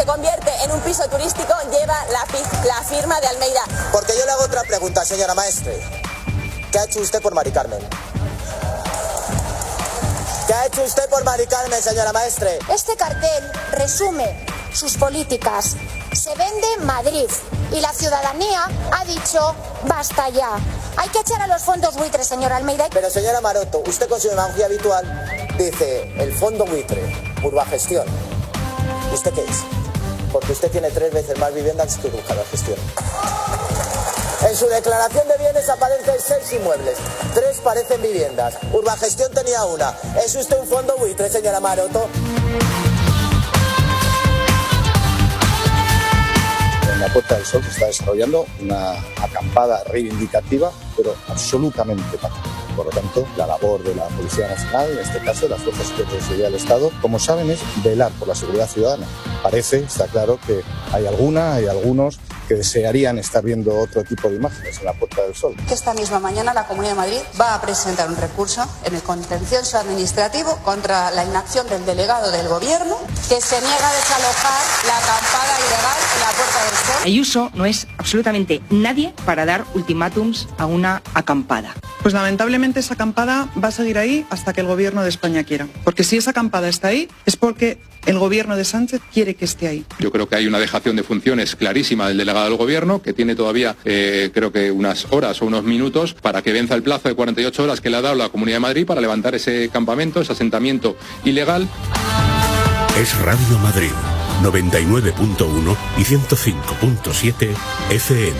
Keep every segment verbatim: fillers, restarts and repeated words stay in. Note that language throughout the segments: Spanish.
convierte en un piso turístico lleva la, la firma de Almeida. Porque yo le hago otra pregunta, señora maestre. ¿Qué ha hecho usted por Mari Carmen? ¿Qué ha hecho usted por Mari Carmen, señora maestre? Este cartel resume sus políticas. Se vende Madrid y la ciudadanía ha dicho basta ya. Hay que echar a los fondos buitres, señora Almeida. Pero señora Maroto, usted con su demagogia habitual dice el fondo buitre, Urbagestión. ¿Usted qué es? Porque usted tiene tres veces más viviendas que Urbagestión. En su declaración de bienes aparecen seis inmuebles, tres parecen viviendas. Urbagestión tenía una. ¿Es usted un fondo buitre, señora Maroto? En la Puerta del Sol se está desarrollando una acampada reivindicativa, pero absolutamente pacífica. Por lo tanto, la labor de la Policía Nacional, en este caso de las Fuerzas de Seguridad del Estado, como saben, es velar por la seguridad ciudadana. Parece, está claro, que hay alguna, hay algunos que desearían estar viendo otro tipo de imágenes en la Puerta del Sol. Que esta misma mañana la Comunidad de Madrid va a presentar un recurso en el contencioso administrativo contra la inacción del delegado del Gobierno, que se niega a desalojar la acampada ilegal en la Puerta del Sol. Ayuso no es absolutamente nadie para dar ultimátums a una acampada. Pues lamentablemente esa acampada va a seguir ahí hasta que el Gobierno de España quiera. Porque si esa acampada está ahí es porque el Gobierno de Sánchez quiere que esté ahí. Yo creo que hay una dejación de funciones clarísima del delegado del Gobierno, que tiene todavía, eh, creo que unas horas o unos minutos para que venza el plazo de cuarenta y ocho horas que le ha dado la Comunidad de Madrid para levantar ese campamento, ese asentamiento ilegal. Es Radio Madrid, noventa y nueve punto uno y ciento cinco punto siete F M.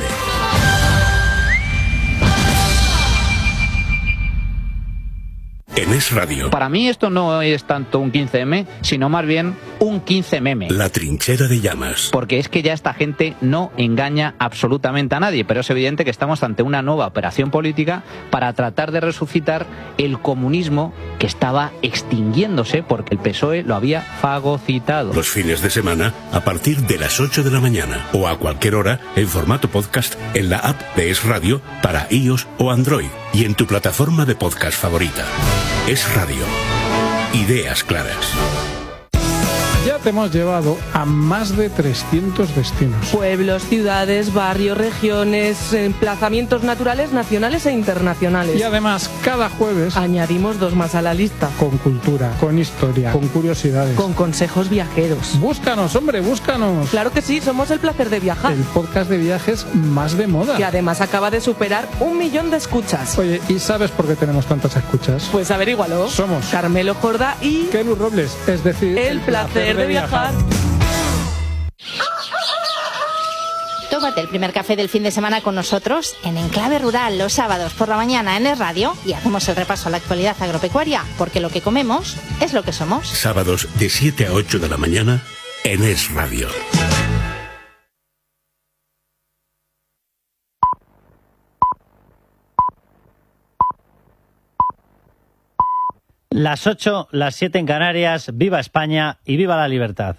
En Es Radio. Para mí esto no es tanto un quince eme, sino más bien un quince meme. La trinchera de llamas. Porque es que ya esta gente no engaña absolutamente a nadie, pero es evidente que estamos ante una nueva operación política para tratar de resucitar el comunismo que estaba extinguiéndose porque el P S O E lo había fagocitado. Los fines de semana a partir de las ocho de la mañana o a cualquier hora en formato podcast en la app de Es Radio para iOS o Android y en tu plataforma de podcast favorita. Es Radio. Ideas claras. Ya te hemos llevado a más de trescientos destinos. Pueblos, ciudades, barrios, regiones, emplazamientos naturales, nacionales e internacionales. Y además, cada jueves añadimos dos más a la lista. Con cultura, con historia, con curiosidades. Con consejos viajeros. Búscanos, hombre, búscanos. Claro que sí, somos El Placer de Viajar. El podcast de viajes más de moda. Que además acaba de superar un millón de escuchas. Oye, ¿y sabes por qué tenemos tantas escuchas? Pues averígualo. Somos Carmelo Jordá y Kelu Robles, es decir, El, el Placer de, de viajar. Tómate el primer café del fin de semana con nosotros en Enclave Rural los sábados por la mañana en Es Radio y hacemos el repaso a la actualidad agropecuaria, porque lo que comemos es lo que somos. Sábados de siete a ocho de la mañana en Es Radio. Las ocho, las siete en Canarias, viva España y viva la libertad.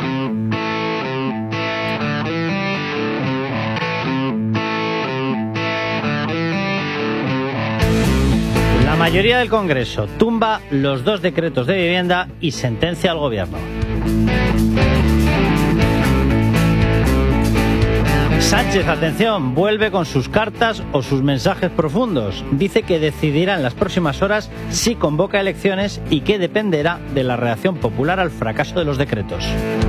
La mayoría del Congreso tumba los dos decretos de vivienda y sentencia al Gobierno. Sánchez, atención, vuelve con sus cartas o sus mensajes profundos. Dice que decidirá en las próximas horas si convoca elecciones y que dependerá de la reacción popular al fracaso de los decretos.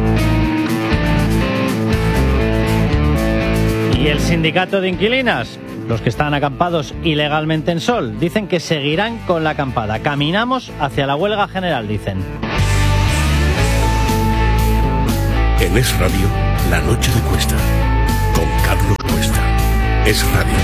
Y el sindicato de inquilinas, los que están acampados ilegalmente en Sol, dicen que seguirán con la acampada. Caminamos hacia la huelga general, dicen. En Es Radio, la noche de Cuesta. Con Carlos Cuesta. Es Radio.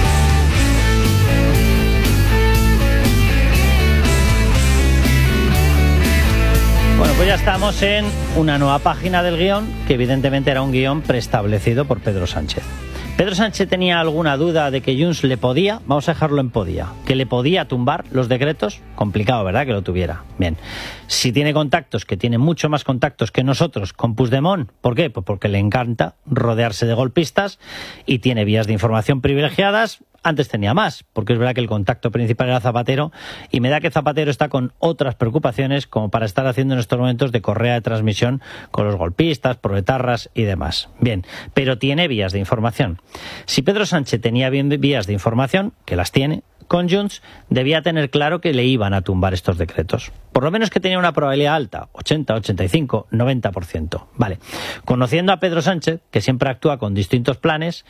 Bueno, pues ya estamos en una nueva página del guión, que evidentemente era un guión preestablecido por Pedro Sánchez. ¿Pedro Sánchez tenía alguna duda de que Junts le podía, vamos a dejarlo en podía, que le podía tumbar los decretos? Complicado, ¿verdad?, que lo tuviera. Bien. Si tiene contactos, que tiene mucho más contactos que nosotros con Puigdemont, ¿por qué? Pues porque le encanta rodearse de golpistas y tiene vías de información privilegiadas Antes tenía más, porque es verdad que el contacto principal era Zapatero, y me da que Zapatero está con otras preocupaciones como para estar haciendo en estos momentos de correa de transmisión con los golpistas, proetarras y demás. Bien, pero tiene vías de información. Si Pedro Sánchez tenía bien vías de información, que las tiene, con Junts debía tener claro que le iban a tumbar estos decretos. Por lo menos que tenía una probabilidad alta, ochenta, ochenta y cinco, noventa por ciento. Vale. Conociendo a Pedro Sánchez, que siempre actúa con distintos planes,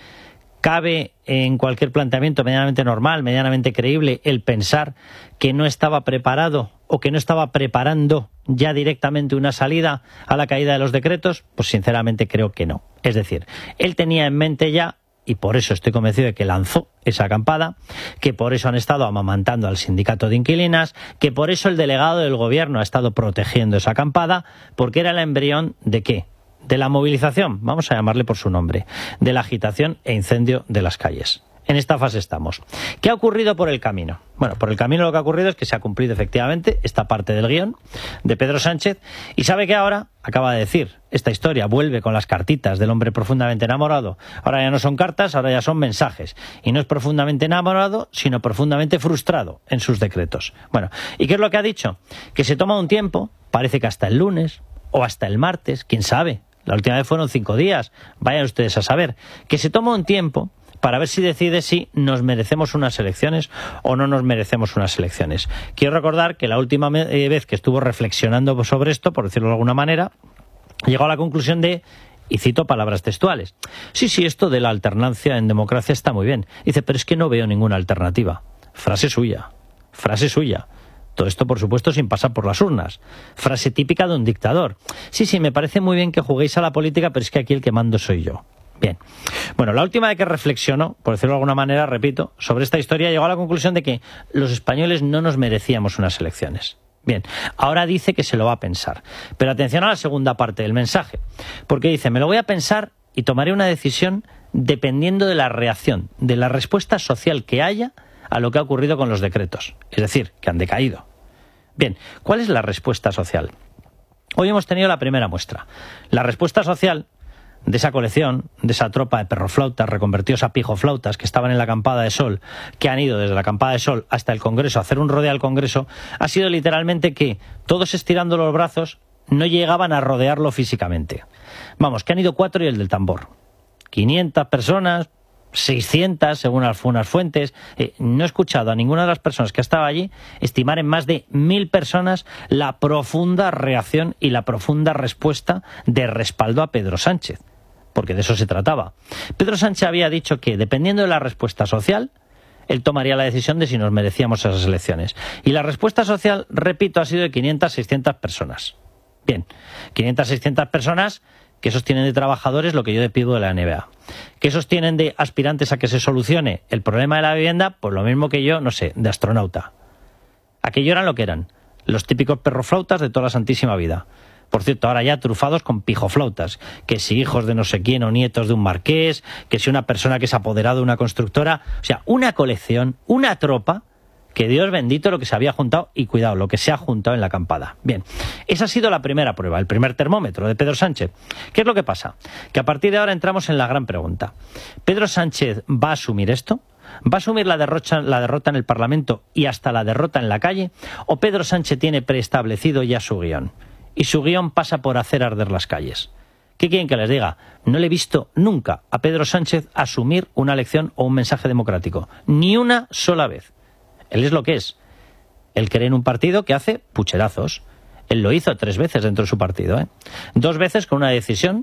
cabe en cualquier planteamiento medianamente normal, medianamente creíble, el pensar que no estaba preparado o que no estaba preparando ya directamente una salida a la caída de los decretos. Pues sinceramente creo que no. Es decir, él tenía en mente ya, y por eso estoy convencido de que lanzó esa acampada, que por eso han estado amamantando al sindicato de inquilinas, que por eso el delegado del gobierno ha estado protegiendo esa acampada, porque era el embrión ¿de qué? De la movilización, vamos a llamarle por su nombre, de la agitación e incendio de las calles. En esta fase estamos. ¿Qué ha ocurrido por el camino? Bueno, por el camino lo que ha ocurrido es que se ha cumplido efectivamente esta parte del guión de Pedro Sánchez, y sabe que ahora, acaba de decir, esta historia vuelve con las cartitas del hombre profundamente enamorado. Ahora ya no son cartas, ahora ya son mensajes. Y no es profundamente enamorado, sino profundamente frustrado en sus decretos. Bueno, ¿y qué es lo que ha dicho? Que se toma un tiempo, parece que hasta el lunes o hasta el martes, quién sabe. La última vez fueron cinco días, vayan ustedes a saber. Que se toma un tiempo para ver si decide si nos merecemos unas elecciones o no nos merecemos unas elecciones. Quiero recordar que la última vez que estuvo reflexionando sobre esto, por decirlo de alguna manera, llegó a la conclusión de, y cito palabras textuales, sí, sí, esto de la alternancia en democracia está muy bien. Dice, pero es que no veo ninguna alternativa. Frase suya, frase suya. Todo esto, por supuesto, sin pasar por las urnas. Frase típica de un dictador. Sí, sí, me parece muy bien que juguéis a la política, pero es que aquí el que mando soy yo. Bien. Bueno, la última vez que reflexionó, por decirlo de alguna manera, repito, sobre esta historia, llegó a la conclusión de que los españoles no nos merecíamos unas elecciones. Bien, ahora dice que se lo va a pensar. Pero atención a la segunda parte del mensaje, porque dice, me lo voy a pensar y tomaré una decisión dependiendo de la reacción, de la respuesta social que haya a lo que ha ocurrido con los decretos. Es decir, que han decaído. Bien, ¿cuál es la respuesta social? Hoy hemos tenido la primera muestra. La respuesta social de esa colección, de esa tropa de perroflautas reconvertidos a pijoflautas que estaban en la acampada de Sol, que han ido desde la acampada de Sol hasta el Congreso a hacer un rodeo al Congreso, ha sido literalmente que todos estirando los brazos no llegaban a rodearlo físicamente. Vamos, que han ido cuatro y el del tambor. quinientas personas, seiscientas según algunas fuentes. Eh, no he escuchado a ninguna de las personas que estaba allí estimar en más de mil personas la profunda reacción y la profunda respuesta de respaldo a Pedro Sánchez, porque de eso se trataba. Pedro Sánchez había dicho que, dependiendo de la respuesta social, él tomaría la decisión de si nos merecíamos esas elecciones. Y la respuesta social, repito, ha sido de quinientas, seiscientas personas. Bien, quinientas, seiscientas personas que sostienen de trabajadores lo que yo le pido de la N B A. Que sostienen de aspirantes a que se solucione el problema de la vivienda, pues lo mismo que yo, no sé, de astronauta. Aquello eran lo que eran, los típicos perroflautas de toda la santísima vida. Por cierto, ahora ya trufados con pijoflautas, que si hijos de no sé quién o nietos de un marqués, que si una persona que se ha apoderado de una constructora, o sea, una colección, una tropa, que Dios bendito lo que se había juntado, y cuidado, lo que se ha juntado en la acampada. Bien, esa ha sido la primera prueba, el primer termómetro de Pedro Sánchez. ¿Qué es lo que pasa? Que a partir de ahora entramos en la gran pregunta. ¿Pedro Sánchez va a asumir esto? ¿Va a asumir la derrota, la derrota en el Parlamento y hasta la derrota en la calle? ¿O Pedro Sánchez tiene preestablecido ya su guión? Y su guión pasa por hacer arder las calles. ¿Qué quieren que les diga? No le he visto nunca a Pedro Sánchez asumir una elección o un mensaje democrático. Ni una sola vez. Él es lo que es. Él cree en un partido que hace pucherazos. Él lo hizo tres veces dentro de su partido, ¿eh? Dos veces con una decisión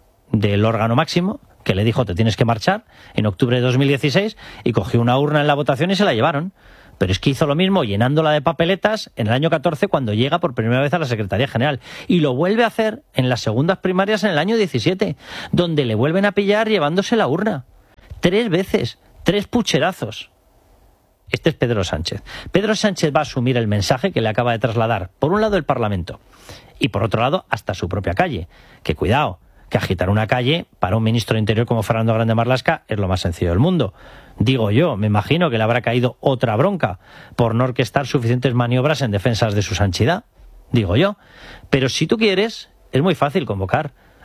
del órgano máximo que le dijo te tienes que marchar en octubre de dos mil dieciséis, y cogió una urna en la votación y se la llevaron. Pero es que hizo lo mismo llenándola de papeletas en el año catorce, cuando llega por primera vez a la Secretaría General, y lo vuelve a hacer en las segundas primarias en el año diecisiete, donde le vuelven a pillar llevándose la urna. Tres veces, tres pucherazos. Este es Pedro Sánchez. Pedro Sánchez va a asumir el mensaje que le acaba de trasladar, por un lado, el Parlamento, y por otro lado, hasta su propia calle. Que cuidado, que agitar una calle para un ministro de Interior como Fernando Grande Marlaska es lo más sencillo del mundo. Digo yo, me imagino que le habrá caído otra bronca por no orquestar suficientes maniobras en defensas de su sanchidad. Digo yo. Pero si tú quieres, es muy fácil convocar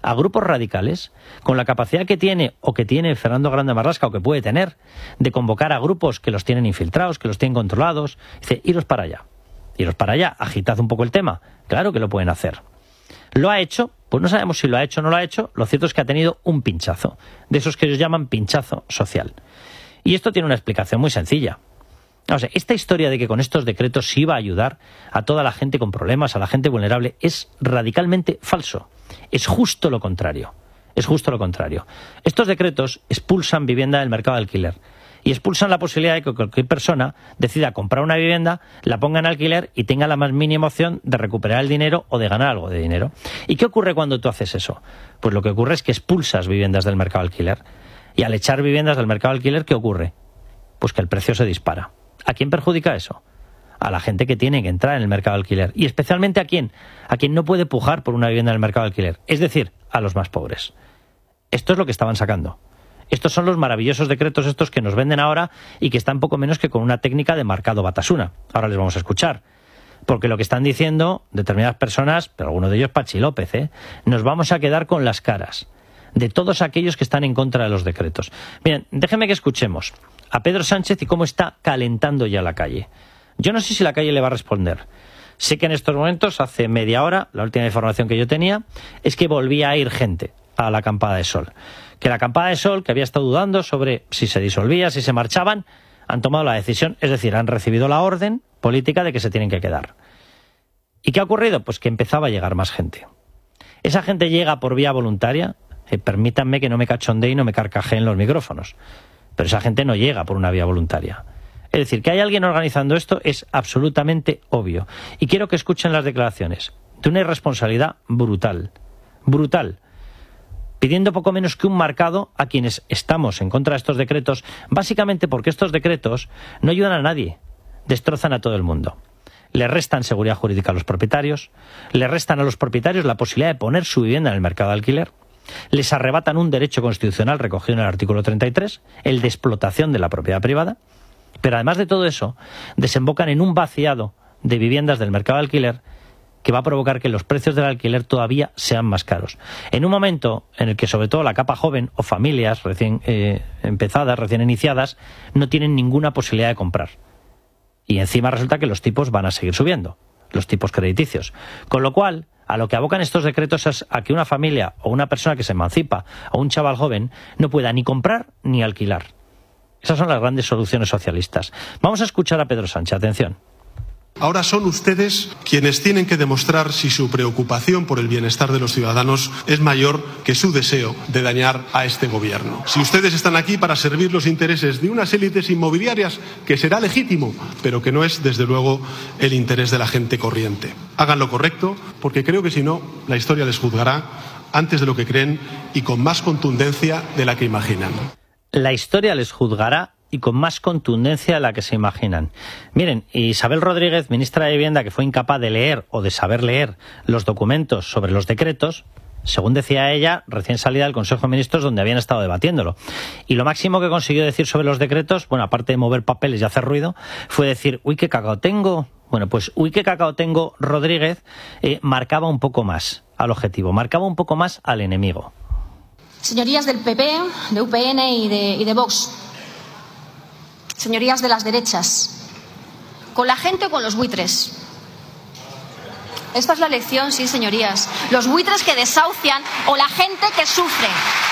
a grupos radicales, con la capacidad que tiene o que tiene Fernando Grande Marlaska o que puede tener, de convocar a grupos que los tienen infiltrados, que los tienen controlados, dice, iros para allá, iros para allá, agitad un poco el tema. Claro que lo pueden hacer. ¿Lo ha hecho? Pues no sabemos si lo ha hecho o no lo ha hecho. Lo cierto es que ha tenido un pinchazo, de esos que ellos llaman pinchazo social. Y esto tiene una explicación muy sencilla. O sea, esta historia de que con estos decretos se iba a ayudar a toda la gente con problemas, a la gente vulnerable, es radicalmente falso. Es justo lo contrario. Es justo lo contrario. Estos decretos expulsan vivienda del mercado de alquiler y expulsan la posibilidad de que cualquier persona decida comprar una vivienda, la ponga en alquiler y tenga la más mínima opción de recuperar el dinero o de ganar algo de dinero. ¿Y qué ocurre cuando tú haces eso? Pues lo que ocurre es que expulsas viviendas del mercado de alquiler. Y al echar viviendas del mercado de alquiler, ¿qué ocurre? Pues que el precio se dispara. ¿A quién perjudica eso? A la gente que tiene que entrar en el mercado de alquiler. Y especialmente a quién? A quien no puede pujar por una vivienda en el mercado de alquiler. Es decir, a los más pobres. Esto es lo que estaban sacando. Estos son los maravillosos decretos estos que nos venden ahora y que están poco menos que con una técnica de marcado Batasuna. Ahora les vamos a escuchar. Porque lo que están diciendo determinadas personas, pero alguno de ellos Pachi López, ¿eh? Nos vamos a quedar con las caras de todos aquellos que están en contra de los decretos. Miren, déjenme que escuchemos a Pedro Sánchez y cómo está calentando ya la calle. Yo no sé si la calle le va a responder. Sé que en estos momentos, hace media hora, la última información que yo tenía, es que volvía a ir gente a la acampada de sol. Que la acampada de sol, que había estado dudando sobre si se disolvía, si se marchaban, han tomado la decisión, es decir, han recibido la orden política de que se tienen que quedar. ¿Y qué ha ocurrido? Pues que empezaba a llegar más gente. Esa gente llega por vía voluntaria. Eh, permítanme que no me cachondee y no me carcajee en los micrófonos. Pero esa gente no llega por una vía voluntaria. Es decir, que hay alguien organizando esto es absolutamente obvio. Y quiero que escuchen las declaraciones de una irresponsabilidad brutal. Brutal. Pidiendo poco menos que un marcado a quienes estamos en contra de estos decretos, básicamente porque estos decretos no ayudan a nadie. Destrozan a todo el mundo. Le restan seguridad jurídica a los propietarios, le restan a los propietarios la posibilidad de poner su vivienda en el mercado de alquiler, les arrebatan un derecho constitucional recogido en el artículo treinta y tres, el de explotación de la propiedad privada, pero además de todo eso, desembocan en un vaciado de viviendas del mercado de alquiler que va a provocar que los precios del alquiler todavía sean más caros. En un momento en el que sobre todo la capa joven o familias recién eh, empezadas, recién iniciadas, no tienen ninguna posibilidad de comprar. Y encima resulta que los tipos van a seguir subiendo, los tipos crediticios. Con lo cual, a lo que abocan estos decretos es a que una familia o una persona que se emancipa o un chaval joven no pueda ni comprar ni alquilar. Esas son las grandes soluciones socialistas. Vamos a escuchar a Pedro Sánchez. Atención. Ahora son ustedes quienes tienen que demostrar si su preocupación por el bienestar de los ciudadanos es mayor que su deseo de dañar a este gobierno. Si ustedes están aquí para servir los intereses de unas élites inmobiliarias, que será legítimo, pero que no es, desde luego, el interés de la gente corriente. Hagan lo correcto, porque creo que si no, la historia les juzgará antes de lo que creen y con más contundencia de la que imaginan. La historia les juzgará y con más contundencia de la que se imaginan. Miren, Isabel Rodríguez, ministra de Vivienda, que fue incapaz de leer o de saber leer los documentos sobre los decretos, según decía ella, recién salida del Consejo de Ministros donde habían estado debatiéndolo. Y lo máximo que consiguió decir sobre los decretos, bueno, aparte de mover papeles y hacer ruido, fue decir, uy, qué cacao tengo. Bueno, pues uy, qué cacao tengo, Rodríguez, eh, marcaba un poco más al objetivo, marcaba un poco más al enemigo. Señorías del P P, de U P N y de, y de Vox, señorías de las derechas, ¿con la gente o con los buitres? Esta es la elección, sí, señorías. Los buitres que desahucian o la gente que sufre.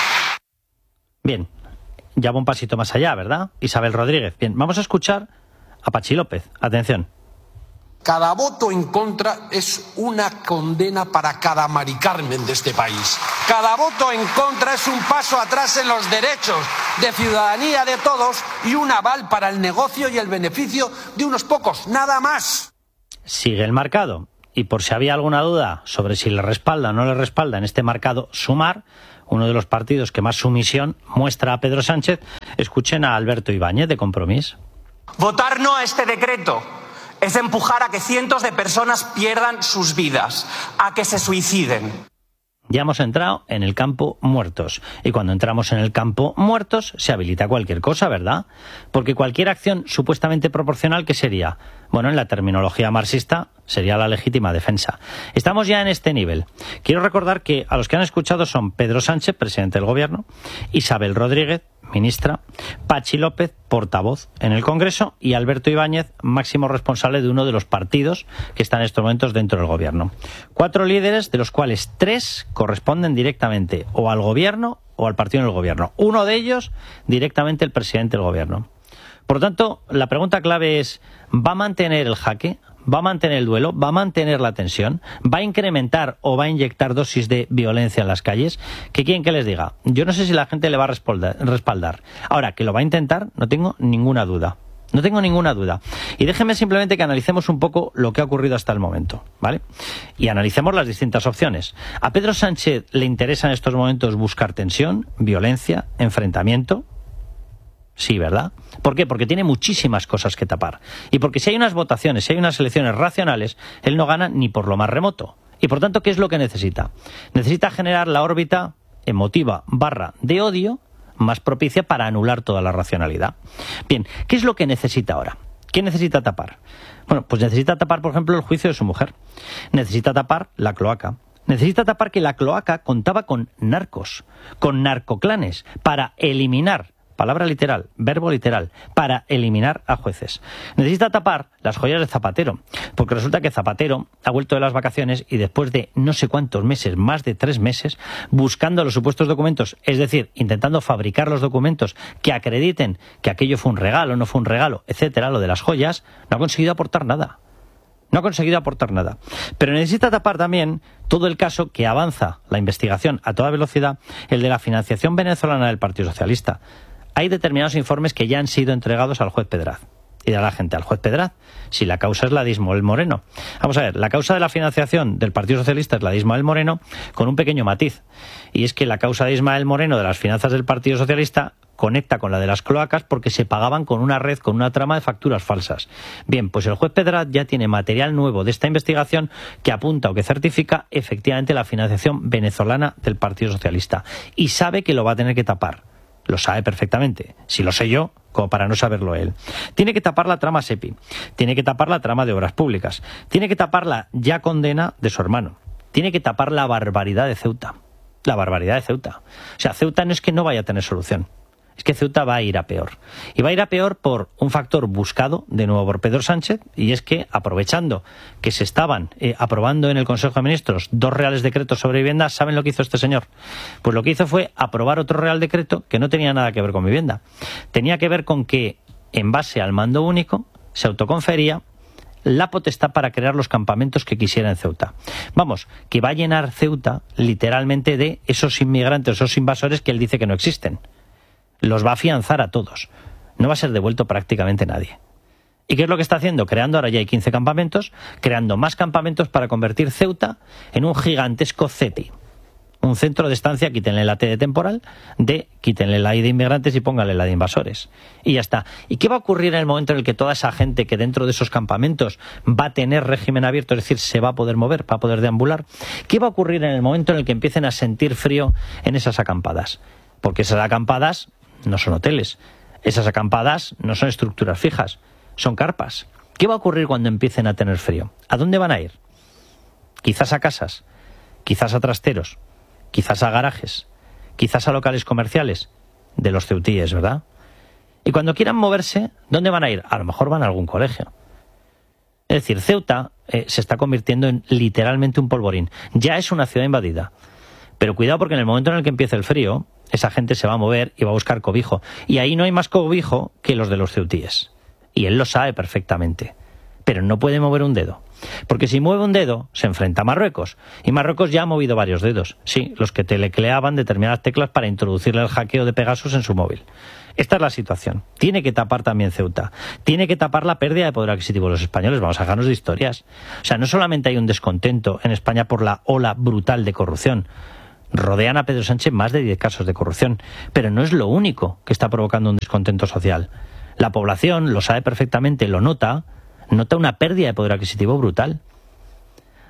Bien, ya va un pasito más allá, ¿verdad? Isabel Rodríguez. Bien, vamos a escuchar a Pachi López. Atención. Cada voto en contra es una condena para cada Mari Carmen de este país. Cada voto en contra es un paso atrás en los derechos de ciudadanía de todos y un aval para el negocio y el beneficio de unos pocos, nada más. Sigue el marcado. Y por si había alguna duda sobre si le respalda o no le respalda en este marcado Sumar, uno de los partidos que más sumisión muestra a Pedro Sánchez, escuchen a Alberto Ibáñez de Compromís. Votar no a este decreto es empujar a que cientos de personas pierdan sus vidas, a que se suiciden. Ya hemos entrado en el campo muertos. Y cuando entramos en el campo muertos, se habilita cualquier cosa, ¿verdad? Porque cualquier acción supuestamente proporcional, ¿qué sería? Bueno, en la terminología marxista, sería la legítima defensa. Estamos ya en este nivel. Quiero recordar que a los que han escuchado son Pedro Sánchez, presidente del Gobierno, Isabel Rodríguez, ministra, Pachi López, portavoz en el Congreso, y Alberto Ibáñez, máximo responsable de uno de los partidos que están en estos momentos dentro del Gobierno. Cuatro líderes, de los cuales tres corresponden directamente o al Gobierno o al partido en el Gobierno. Uno de ellos directamente el presidente del Gobierno. Por lo tanto, la pregunta clave es, ¿va a mantener el jaque? ¿Va a mantener el duelo? ¿Va a mantener la tensión? ¿Va a incrementar o va a inyectar dosis de violencia en las calles? ¿Qué quieren que les diga? Yo no sé si la gente le va a respaldar. Ahora, que lo va a intentar, no tengo ninguna duda. No tengo ninguna duda. Y déjenme simplemente que analicemos un poco lo que ha ocurrido hasta el momento, ¿vale? Y analicemos las distintas opciones. ¿A Pedro Sánchez le interesa en estos momentos buscar tensión, violencia, enfrentamiento? Sí, ¿verdad? ¿Por qué? Porque tiene muchísimas cosas que tapar. Y porque si hay unas votaciones, si hay unas elecciones racionales, él no gana ni por lo más remoto. Y por tanto, ¿qué es lo que necesita? Necesita generar la órbita emotiva barra de odio más propicia para anular toda la racionalidad. Bien, ¿qué es lo que necesita ahora? ¿Qué necesita tapar? Bueno, pues necesita tapar, por ejemplo, el juicio de su mujer. Necesita tapar la cloaca. Necesita tapar que la cloaca contaba con narcos, con narcoclanes, para eliminar, palabra literal, verbo literal, para eliminar a jueces. Necesita tapar las joyas de Zapatero, porque resulta que Zapatero ha vuelto de las vacaciones y después de no sé cuántos meses, más de tres meses, buscando los supuestos documentos, es decir, intentando fabricar los documentos que acrediten que aquello fue un regalo, no fue un regalo, etcétera, lo de las joyas, no ha conseguido aportar nada. No ha conseguido aportar nada. Pero necesita tapar también todo el caso que avanza la investigación a toda velocidad, el de la financiación venezolana del Partido Socialista. Hay determinados informes que ya han sido entregados al juez Pedraz. Y dirá la gente, al juez Pedraz, si la causa es la de Ismael Moreno. Vamos a ver, la causa de la financiación del Partido Socialista es la de Ismael Moreno, con un pequeño matiz. Y es que la causa de Ismael Moreno de las finanzas del Partido Socialista conecta con la de las cloacas porque se pagaban con una red, con una trama de facturas falsas. Bien, pues el juez Pedraz ya tiene material nuevo de esta investigación que apunta o que certifica efectivamente la financiación venezolana del Partido Socialista. Y sabe que lo va a tener que tapar. Lo sabe perfectamente. Si lo sé yo, como para no saberlo él. Tiene que tapar la trama SEPI. Tiene que tapar la trama de obras públicas. Tiene que tapar la ya condena de su hermano. Tiene que tapar la barbaridad de Ceuta. La barbaridad de Ceuta. O sea, Ceuta no es que no vaya a tener solución. Es que Ceuta va a ir a peor. Y va a ir a peor por un factor buscado, de nuevo por Pedro Sánchez, y es que, aprovechando que se estaban eh, aprobando en el Consejo de Ministros dos reales decretos sobre vivienda, ¿saben lo que hizo este señor? Pues lo que hizo fue aprobar otro real decreto que no tenía nada que ver con vivienda. Tenía que ver con que, en base al mando único, se autoconfería la potestad para crear los campamentos que quisiera en Ceuta. Vamos, que va a llenar Ceuta literalmente de esos inmigrantes, esos invasores que él dice que no existen. Los va a afianzar a todos. No va a ser devuelto prácticamente nadie. ¿Y qué es lo que está haciendo? Creando, ahora ya hay quince campamentos, creando más campamentos para convertir Ceuta en un gigantesco CETI. Un centro de estancia, quítenle la T de temporal, de quítenle la I de inmigrantes y pónganle la de invasores. Y ya está. ¿Y qué va a ocurrir en el momento en el que toda esa gente que dentro de esos campamentos va a tener régimen abierto, es decir, se va a poder mover, va a poder deambular? ¿Qué va a ocurrir en el momento en el que empiecen a sentir frío en esas acampadas? Porque esas acampadas no son hoteles. Esas acampadas no son estructuras fijas, son carpas. ¿Qué va a ocurrir cuando empiecen a tener frío? ¿A dónde van a ir? Quizás a casas, quizás a trasteros, quizás a garajes, quizás a locales comerciales de los ceutíes, ¿verdad? Y cuando quieran moverse, ¿dónde van a ir? A lo mejor van a algún colegio. Es decir, Ceuta eh, se está convirtiendo en literalmente un polvorín. Ya es una ciudad invadida. Pero cuidado, porque en el momento en el que empiece el frío, esa gente se va a mover y va a buscar cobijo. Y ahí no hay más cobijo que los de los ceutíes. Y él lo sabe perfectamente. Pero no puede mover un dedo. Porque si mueve un dedo, se enfrenta a Marruecos. Y Marruecos ya ha movido varios dedos. Sí, los que telecleaban determinadas teclas para introducirle el hackeo de Pegasus en su móvil. Esta es la situación. Tiene que tapar también Ceuta. Tiene que tapar la pérdida de poder adquisitivo de los españoles. Vamos a dejarnos de historias. O sea, no solamente hay un descontento en España por la ola brutal de corrupción. Rodean a Pedro Sánchez más de diez casos de corrupción. Pero no es lo único que está provocando un descontento social. La población lo sabe perfectamente, lo nota, nota una pérdida de poder adquisitivo brutal.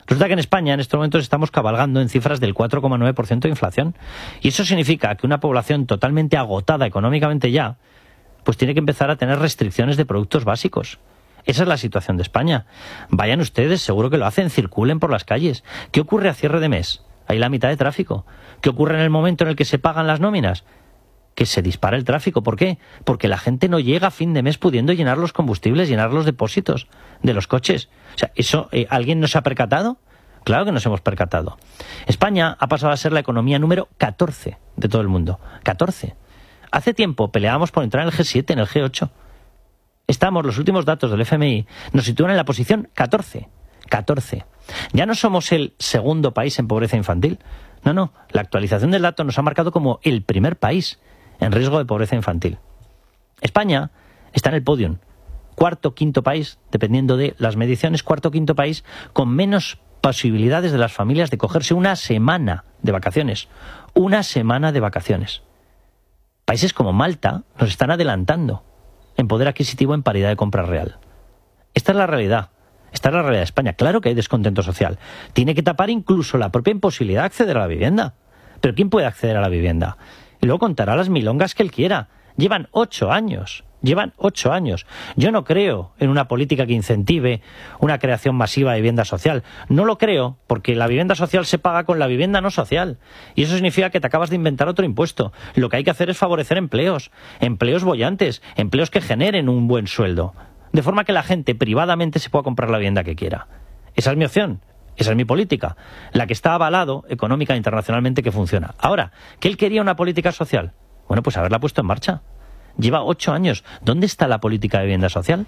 Resulta que en España en estos momentos estamos cabalgando en cifras del cuatro coma nueve por ciento de inflación. Y eso significa que una población totalmente agotada económicamente ya, pues tiene que empezar a tener restricciones de productos básicos. Esa es la situación de España. Vayan ustedes, seguro que lo hacen, circulen por las calles. ¿Qué ocurre a cierre de mes? Hay la mitad de tráfico. ¿Qué ocurre en el momento en el que se pagan las nóminas? Que se dispara el tráfico. ¿Por qué? Porque la gente no llega a fin de mes pudiendo llenar los combustibles, llenar los depósitos de los coches. O sea, ¿eso eh, alguien no se ha percatado? Claro que nos hemos percatado. España ha pasado a ser la economía número catorce de todo el mundo. catorce. Hace tiempo peleábamos por entrar en el G siete, en el G ocho. Estamos, los últimos datos del F M I nos sitúan en la posición catorce. catorce. Ya no somos el segundo país en pobreza infantil. No, no. La actualización del dato nos ha marcado como el primer país en riesgo de pobreza infantil. España está en el podium. Cuarto, quinto país, dependiendo de las mediciones, cuarto, quinto país con menos posibilidades de las familias de cogerse una semana de vacaciones. Una semana de vacaciones. Países como Malta nos están adelantando en poder adquisitivo en paridad de compra real. Esta es la realidad. Esta es la realidad de España. Claro que hay descontento social. Tiene que tapar incluso la propia imposibilidad de acceder a la vivienda. Pero ¿quién puede acceder a la vivienda? Y luego contará las milongas que él quiera. Llevan ocho años. Llevan ocho años. Yo no creo en una política que incentive una creación masiva de vivienda social. No lo creo porque la vivienda social se paga con la vivienda no social. Y eso significa que te acabas de inventar otro impuesto. Lo que hay que hacer es favorecer empleos. Empleos bollantes. Empleos que generen un buen sueldo. De forma que la gente privadamente se pueda comprar la vivienda que quiera. Esa es mi opción. Esa es mi política. La que está avalado económica e internacionalmente que funciona. Ahora, ¿que él quería una política social? Bueno, pues haberla puesto en marcha. Lleva ocho años. ¿Dónde está la política de vivienda social?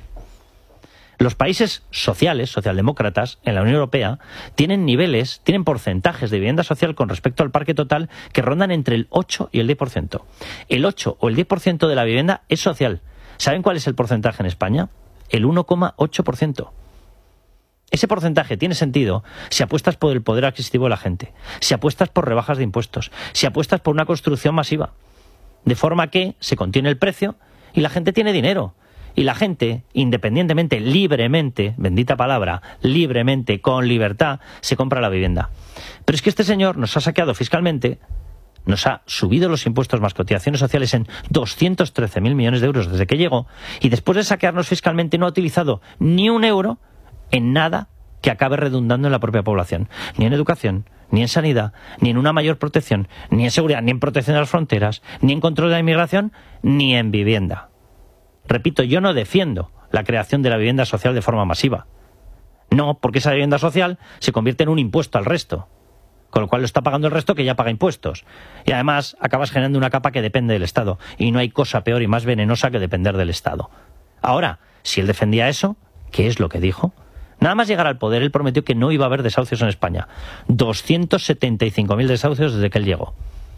Los países sociales, socialdemócratas, en la Unión Europea, tienen niveles, tienen porcentajes de vivienda social con respecto al parque total que rondan entre el ocho y el diez por ciento. El ocho o el diez por ciento de la vivienda es social. ¿Saben cuál es el porcentaje en España? El uno coma ocho por ciento. Ese porcentaje tiene sentido si apuestas por el poder adquisitivo de la gente, si apuestas por rebajas de impuestos, si apuestas por una construcción masiva. De forma que se contiene el precio y la gente tiene dinero. Y la gente, independientemente, libremente, bendita palabra, libremente, con libertad, se compra la vivienda. Pero es que este señor nos ha saqueado fiscalmente, nos ha subido los impuestos más cotizaciones sociales en doscientos trece mil millones de euros desde que llegó, y después de saquearnos fiscalmente no ha utilizado ni un euro en nada que acabe redundando en la propia población. Ni en educación, ni en sanidad, ni en una mayor protección, ni en seguridad, ni en protección de las fronteras, ni en control de la inmigración, ni en vivienda. Repito, yo no defiendo la creación de la vivienda social de forma masiva. No, porque esa vivienda social se convierte en un impuesto al resto, con lo cual lo está pagando el resto que ya paga impuestos. Y además acabas generando una capa que depende del Estado, y no hay cosa peor y más venenosa que depender del Estado. Ahora, si él defendía eso, ¿qué es lo que dijo? Nada más llegar al poder, él prometió que no iba a haber desahucios en España. doscientos setenta y cinco mil desahucios desde que él llegó.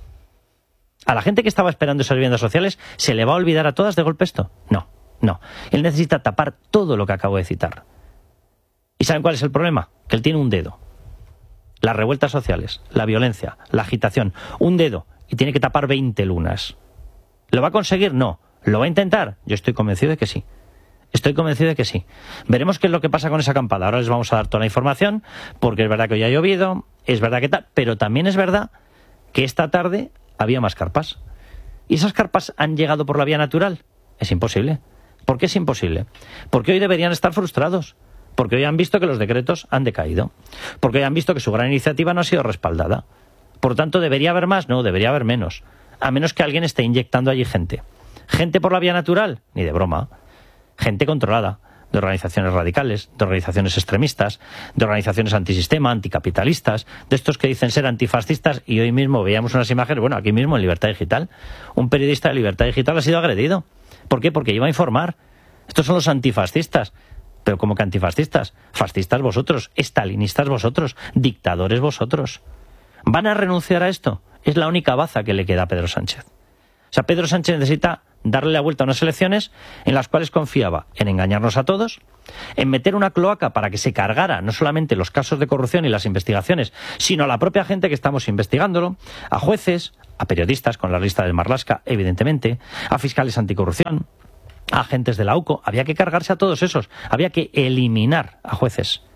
¿A la gente que estaba esperando esas viviendas sociales se le va a olvidar a todas de golpe esto? No, no. Él necesita tapar todo lo que acabo de citar. ¿Y saben cuál es el problema? Que él tiene un dedo. Las revueltas sociales, la violencia, la agitación. Un dedo. Y tiene que tapar veinte lunas. ¿Lo va a conseguir? No. ¿Lo va a intentar? Yo estoy convencido de que sí. Estoy convencido de que sí. Veremos qué es lo que pasa con esa acampada. Ahora les vamos a dar toda la información, porque es verdad que hoy ha llovido, es verdad que tal, pero también es verdad que esta tarde había más carpas. ¿Y esas carpas han llegado por la vía natural? Es imposible. ¿Por qué es imposible? Porque hoy deberían estar frustrados. Porque hoy han visto que los decretos han decaído. Porque hoy han visto que su gran iniciativa no ha sido respaldada. Por tanto, ¿debería haber más? No, debería haber menos. A menos que alguien esté inyectando allí gente. ¿Gente por la vía natural? Ni de broma. Gente controlada, de organizaciones radicales, de organizaciones extremistas, de organizaciones antisistema, anticapitalistas, de estos que dicen ser antifascistas, y hoy mismo veíamos unas imágenes, bueno, aquí mismo en Libertad Digital, un periodista de Libertad Digital ha sido agredido. ¿Por qué? Porque iba a informar. Estos son los antifascistas. Pero ¿cómo que antifascistas? Fascistas vosotros, estalinistas vosotros, dictadores vosotros. ¿Van a renunciar a esto? Es la única baza que le queda a Pedro Sánchez. O sea, Pedro Sánchez necesita darle la vuelta a unas elecciones en las cuales confiaba en engañarnos a todos, en meter una cloaca para que se cargara no solamente los casos de corrupción y las investigaciones, sino a la propia gente que estamos investigándolo, a jueces, a periodistas con la lista del Marlaska, evidentemente, a fiscales anticorrupción, a agentes de la U C O. Había que cargarse a todos esos, había que eliminar a jueces,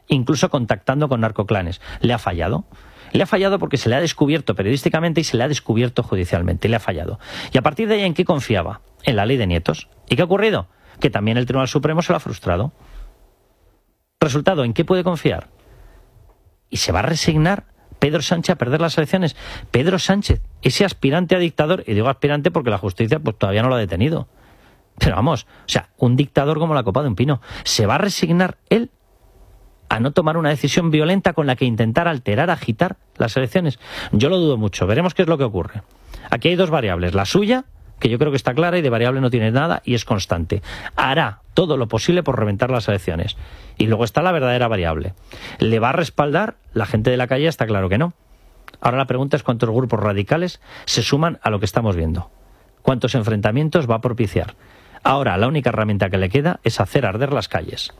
incluso contactando con narcoclanes. Le ha fallado. Le ha fallado porque se le ha descubierto periodísticamente y se le ha descubierto judicialmente. Le ha fallado. Y a partir de ahí, ¿en qué confiaba? En la ley de nietos. ¿Y qué ha ocurrido? Que también el Tribunal Supremo se lo ha frustrado. Resultado, ¿en qué puede confiar? ¿Y se va a resignar Pedro Sánchez a perder las elecciones? Pedro Sánchez, ese aspirante a dictador, y digo aspirante porque la justicia pues todavía no lo ha detenido. Pero vamos, o sea, un dictador como la copa de un pino. ¿Se va a resignar él a no tomar una decisión violenta con la que intentar alterar, agitar las elecciones? Yo lo dudo mucho. Veremos qué es lo que ocurre. Aquí hay dos variables. La suya, que yo creo que está clara y de variable no tiene nada y es constante. Hará todo lo posible por reventar las elecciones. Y luego está la verdadera variable. ¿Le va a respaldar la gente de la calle? Está claro que no. Ahora la pregunta es cuántos grupos radicales se suman a lo que estamos viendo. ¿Cuántos enfrentamientos va a propiciar? Ahora la única herramienta que le queda es hacer arder las calles.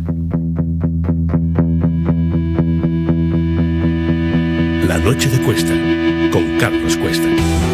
La noche de Cuesta, con Carlos Cuesta.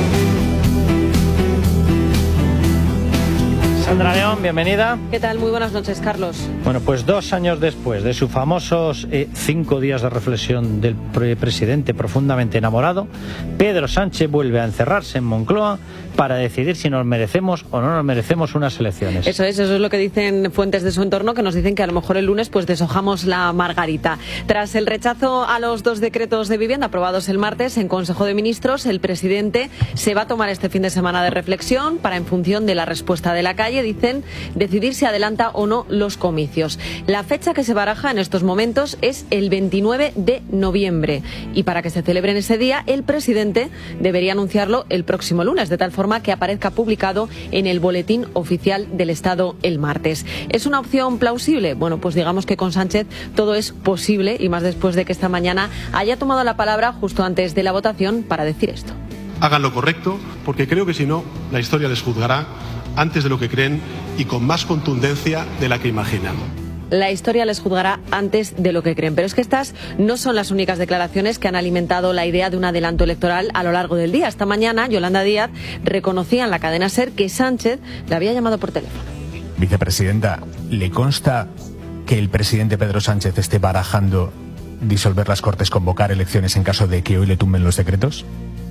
Sandra León, bienvenida. ¿Qué tal? Muy buenas noches, Carlos. Bueno, pues dos años después de sus famosos eh, cinco días de reflexión del pre presidente profundamente enamorado, Pedro Sánchez vuelve a encerrarse en Moncloa para decidir si nos merecemos o no nos merecemos unas elecciones. Eso es, eso es lo que dicen fuentes de su entorno, que nos dicen que a lo mejor el lunes pues deshojamos la margarita. Tras el rechazo a los dos decretos de vivienda aprobados el martes en Consejo de Ministros, el presidente se va a tomar este fin de semana de reflexión para, en función de la respuesta de la calle, dicen, decidir si adelanta o no los comicios. La fecha que se baraja en estos momentos es el veintinueve de noviembre y para que se celebren ese día el presidente debería anunciarlo el próximo lunes, de tal forma que aparezca publicado en el Boletín Oficial del Estado el martes. ¿Es una opción plausible? Bueno, pues digamos que con Sánchez todo es posible y más después de que esta mañana haya tomado la palabra justo antes de la votación para decir esto. Hagan lo correcto, porque creo que si no, la historia les juzgará antes de lo que creen y con más contundencia de la que imaginan. La historia les juzgará antes de lo que creen. Pero es que estas no son las únicas declaraciones que han alimentado la idea de un adelanto electoral a lo largo del día. Esta mañana, Yolanda Díaz reconocía en la cadena SER que Sánchez le había llamado por teléfono. Vicepresidenta, ¿le consta que el presidente Pedro Sánchez esté barajando disolver las Cortes, convocar elecciones en caso de que hoy le tumben los decretos?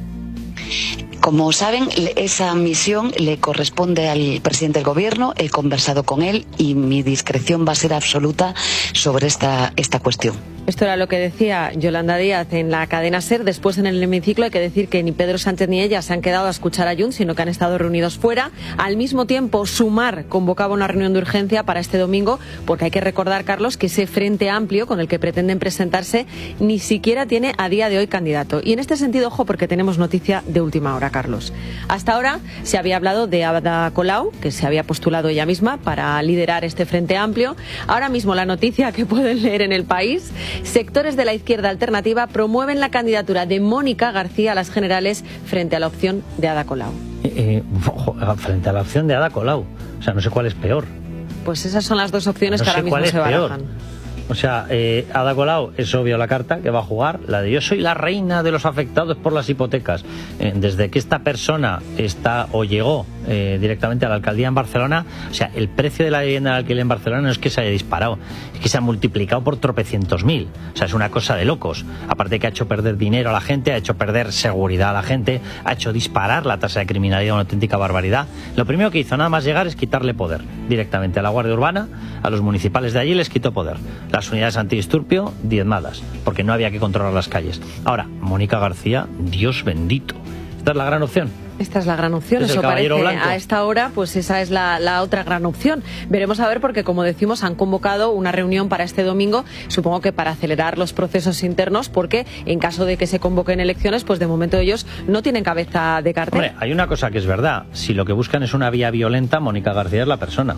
Como saben, esa misión le corresponde al presidente del Gobierno. He conversado con él y mi discreción va a ser absoluta sobre esta, esta cuestión. Esto era lo que decía Yolanda Díaz en la cadena SER. Después, en el hemiciclo, hay que decir que ni Pedro Sánchez ni ella se han quedado a escuchar a Junts, sino que han estado reunidos fuera. Al mismo tiempo, Sumar convocaba una reunión de urgencia para este domingo, porque hay que recordar, Carlos, que ese Frente Amplio con el que pretenden presentarse ni siquiera tiene a día de hoy candidato. Y en este sentido, ojo, porque tenemos noticia de última hora, Carlos. Hasta ahora se había hablado de Ada Colau, que se había postulado ella misma para liderar este Frente Amplio. Ahora mismo la noticia que pueden leer en El País: sectores de la izquierda alternativa promueven la candidatura de Mónica García a las generales frente a la opción de Ada Colau. Eh, eh, frente a la opción de Ada Colau. O sea, no sé cuál es peor. Pues esas son las dos opciones no que ahora mismo se barajan. O sea, eh, Ada Colau es obvio la carta que va a jugar, la de yo soy la reina de los afectados por las hipotecas. Eh, desde que esta persona está o llegó eh, directamente a la alcaldía en Barcelona, o sea, el precio de la vivienda de alquiler en Barcelona no es que se haya disparado, es que se ha multiplicado por tropecientos mil. O sea, es una cosa de locos. Aparte que ha hecho perder dinero a la gente, ha hecho perder seguridad a la gente, ha hecho disparar la tasa de criminalidad, una auténtica barbaridad. Lo primero que hizo nada más llegar es quitarle poder directamente a la Guardia Urbana, a los municipales de allí les quitó poder. Las unidades antidisturbio diezmadas, porque no había que controlar las calles. Ahora, Mónica García, Dios bendito. ¿Esta es la gran opción? Esta es la gran opción, eso parece. Blanco. A esta hora, pues esa es la, la otra gran opción. Veremos a ver, porque como decimos, han convocado una reunión para este domingo, supongo que para acelerar los procesos internos, porque en caso de que se convoquen elecciones, pues de momento ellos no tienen cabeza de cartel. Hombre, hay una cosa que es verdad: si lo que buscan es una vía violenta, Mónica García es la persona.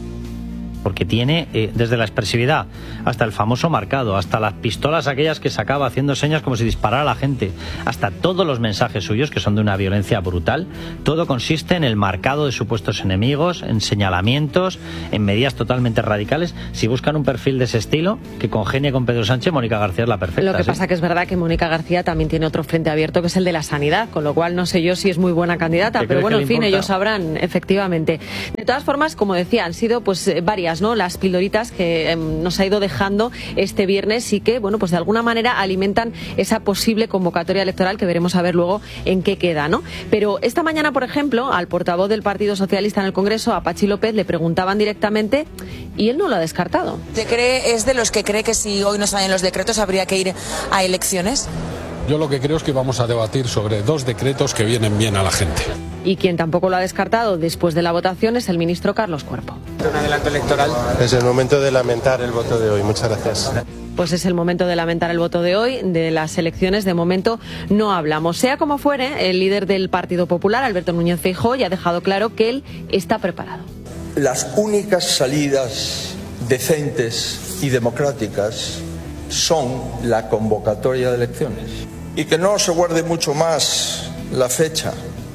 Porque tiene, eh, desde la expresividad hasta el famoso marcado, hasta las pistolas aquellas que sacaba haciendo señas como si disparara a la gente, hasta todos los mensajes suyos que son de una violencia brutal, todo consiste en el marcado de supuestos enemigos, en señalamientos, en medidas totalmente radicales. Si buscan un perfil de ese estilo que congenie con Pedro Sánchez, Mónica García es la perfecta. Lo que ¿sí? pasa que es verdad que Mónica García también tiene otro frente abierto, que es el de la sanidad, con lo cual no sé yo si es muy buena candidata, pero bueno, en fin, ellos sabrán, efectivamente. De todas formas, como decía, han sido pues varias varias, ¿no? Las pildoritas que eh, nos ha ido dejando este viernes y que, bueno, pues de alguna manera alimentan esa posible convocatoria electoral que veremos a ver luego en qué queda, ¿no? Pero esta mañana, por ejemplo, al portavoz del Partido Socialista en el Congreso, a Pachi López, le preguntaban directamente y él no lo ha descartado. ¿Te cree, es de los que cree que si hoy no salen los decretos habría que ir a elecciones? Yo lo que creo es que vamos a debatir sobre dos decretos que vienen bien a la gente. Y quien tampoco lo ha descartado después de la votación es el ministro Carlos Cuerpo. Un adelanto electoral. Es el momento de lamentar el voto de hoy. Muchas gracias. Pues es el momento de lamentar el voto de hoy. De las elecciones, de momento, no hablamos. Sea como fuere, el líder del Partido Popular, Alberto Núñez Feijóo, ya ha dejado claro que él está preparado. Las únicas salidas decentes y democráticas son la convocatoria de elecciones. Y que no se guarde mucho más la fecha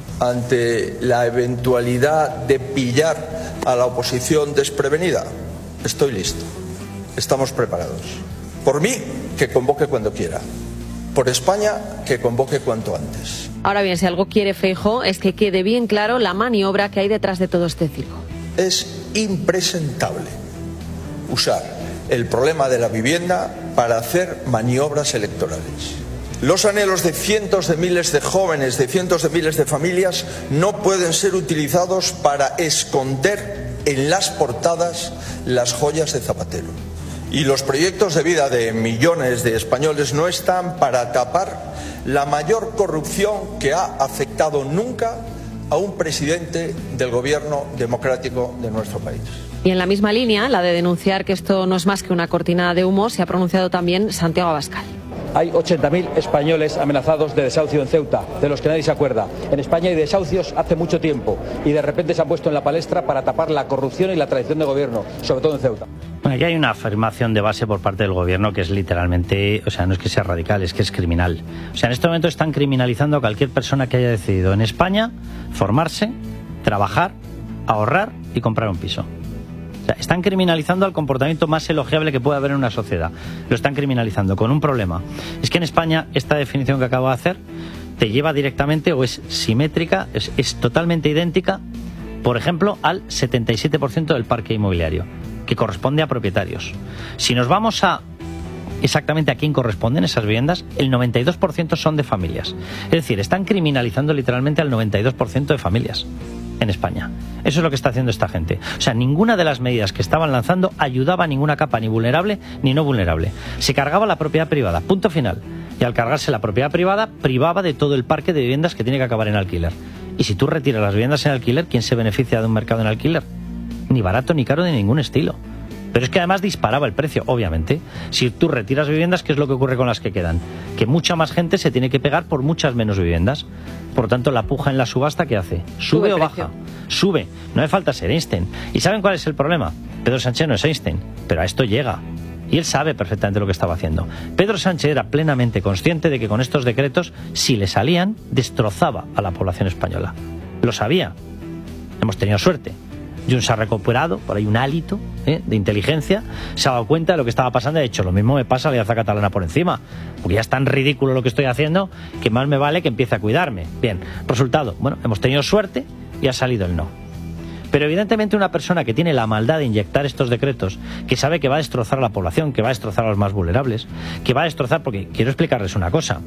ante la eventualidad de pillar a la oposición desprevenida. Estoy listo. Estamos preparados. Por mí, que convoque cuando quiera. Por España, que convoque cuanto antes. Ahora bien, si algo quiere Feijóo es que quede bien claro la maniobra que hay detrás de todo este circo. Es impresentable usar el problema de la vivienda para hacer maniobras electorales. Los anhelos de cientos de miles de jóvenes, de cientos de miles de familias, no pueden ser utilizados para esconder en las portadas las joyas de Zapatero. Y los proyectos de vida de millones de españoles no están para tapar la mayor corrupción que ha afectado nunca a un presidente del gobierno democrático de nuestro país. Y en la misma línea, la de denunciar que esto no es más que una cortina de humo, se ha pronunciado también Santiago Abascal. Hay ochenta mil españoles amenazados de desahucio en Ceuta, de los que nadie se acuerda. En España hay desahucios hace mucho tiempo y de repente se han puesto en la palestra para tapar la corrupción y la traición de gobierno, sobre todo en Ceuta. Aquí hay una afirmación de base por parte del gobierno que es literalmente, o sea, no es que sea radical, es que es criminal. O sea, en este momento están criminalizando a cualquier persona que haya decidido en España formarse, trabajar, ahorrar y comprar un piso. O sea, están criminalizando al comportamiento más elogiable que puede haber en una sociedad. Lo están criminalizando con un problema. Es que en España esta definición que acabo de hacer te lleva directamente o es simétrica, es, es totalmente idéntica, por ejemplo, al setenta y siete por ciento del parque inmobiliario, que corresponde a propietarios. Si nos vamos a exactamente a quién corresponden esas viviendas, el noventa y dos por ciento son de familias. Es decir, están criminalizando literalmente al noventa y dos por ciento de familias en España. Eso es lo que está haciendo esta gente. O sea, ninguna de las medidas que estaban lanzando ayudaba a ninguna capa, ni vulnerable ni no vulnerable. Se cargaba la propiedad privada, punto final. Y al cargarse la propiedad privada, privaba de todo el parque de viviendas que tiene que acabar en alquiler. Y si tú retiras las viviendas en alquiler, ¿quién se beneficia de un mercado en alquiler? Ni barato, ni caro, de ningún estilo. Pero es que además disparaba el precio, obviamente. Si tú retiras viviendas, ¿qué es lo que ocurre con las que quedan? Que mucha más gente se tiene que pegar por muchas menos viviendas. Por tanto, la puja en la subasta, ¿qué hace? ¿Sube, Sube o baja? Sube. No hace falta ser Einstein. ¿Y saben cuál es el problema? Pedro Sánchez no es Einstein, pero a esto llega. Y él sabe perfectamente lo que estaba haciendo. Pedro Sánchez era plenamente consciente de que con estos decretos, si le salían, destrozaba a la población española. Lo sabía. Hemos tenido suerte. Junts se ha recuperado, por ahí un hálito ¿eh? de inteligencia, se ha dado cuenta de lo que estaba pasando y ha dicho, lo mismo me pasa a la Alianza Catalana por encima, porque ya es tan ridículo lo que estoy haciendo que más me vale que empiece a cuidarme. Bien, resultado, bueno, hemos tenido suerte y ha salido el no. Pero evidentemente una persona que tiene la maldad de inyectar estos decretos, que sabe que va a destrozar a la población, que va a destrozar a los más vulnerables, que va a destrozar, porque quiero explicarles una cosa.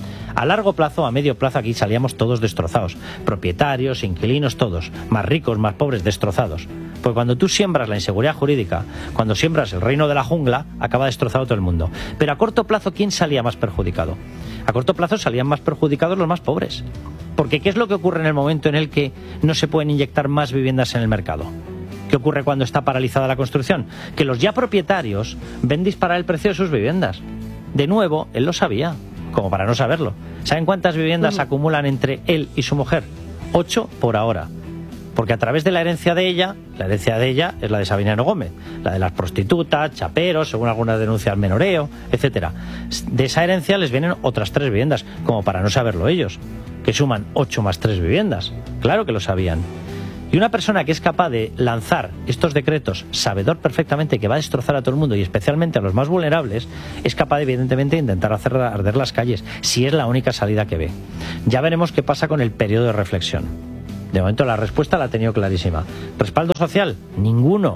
A largo plazo, a medio plazo, aquí salíamos todos destrozados. Propietarios, inquilinos, todos. Más ricos, más pobres, destrozados. Porque cuando tú siembras la inseguridad jurídica, cuando siembras el reino de la jungla, acaba destrozado todo el mundo. Pero a corto plazo, ¿quién salía más perjudicado? A corto plazo salían más perjudicados los más pobres. Porque ¿qué es lo que ocurre en el momento en el que no se pueden inyectar más viviendas en el mercado? ¿Qué ocurre cuando está paralizada la construcción? Que los ya propietarios ven disparar el precio de sus viviendas. De nuevo, él lo sabía. Como para no saberlo. ¿Saben cuántas viviendas uh-huh. acumulan entre él y su mujer? Ocho por ahora. Porque a través de la herencia de ella, la herencia de ella es la de Sabiniano Gómez, la de las prostitutas, chaperos, según algunas denuncias, menoreo, etcétera. De esa herencia les vienen otras tres viviendas, como para no saberlo ellos, que suman ocho más tres viviendas. Claro que lo sabían. Y una persona que es capaz de lanzar estos decretos, sabedor perfectamente que va a destrozar a todo el mundo y especialmente a los más vulnerables, es capaz evidentemente de intentar hacer arder las calles, si es la única salida que ve. Ya veremos qué pasa con el periodo de reflexión. De momento la respuesta la ha tenido clarísima. ¿Respaldo social? Ninguno.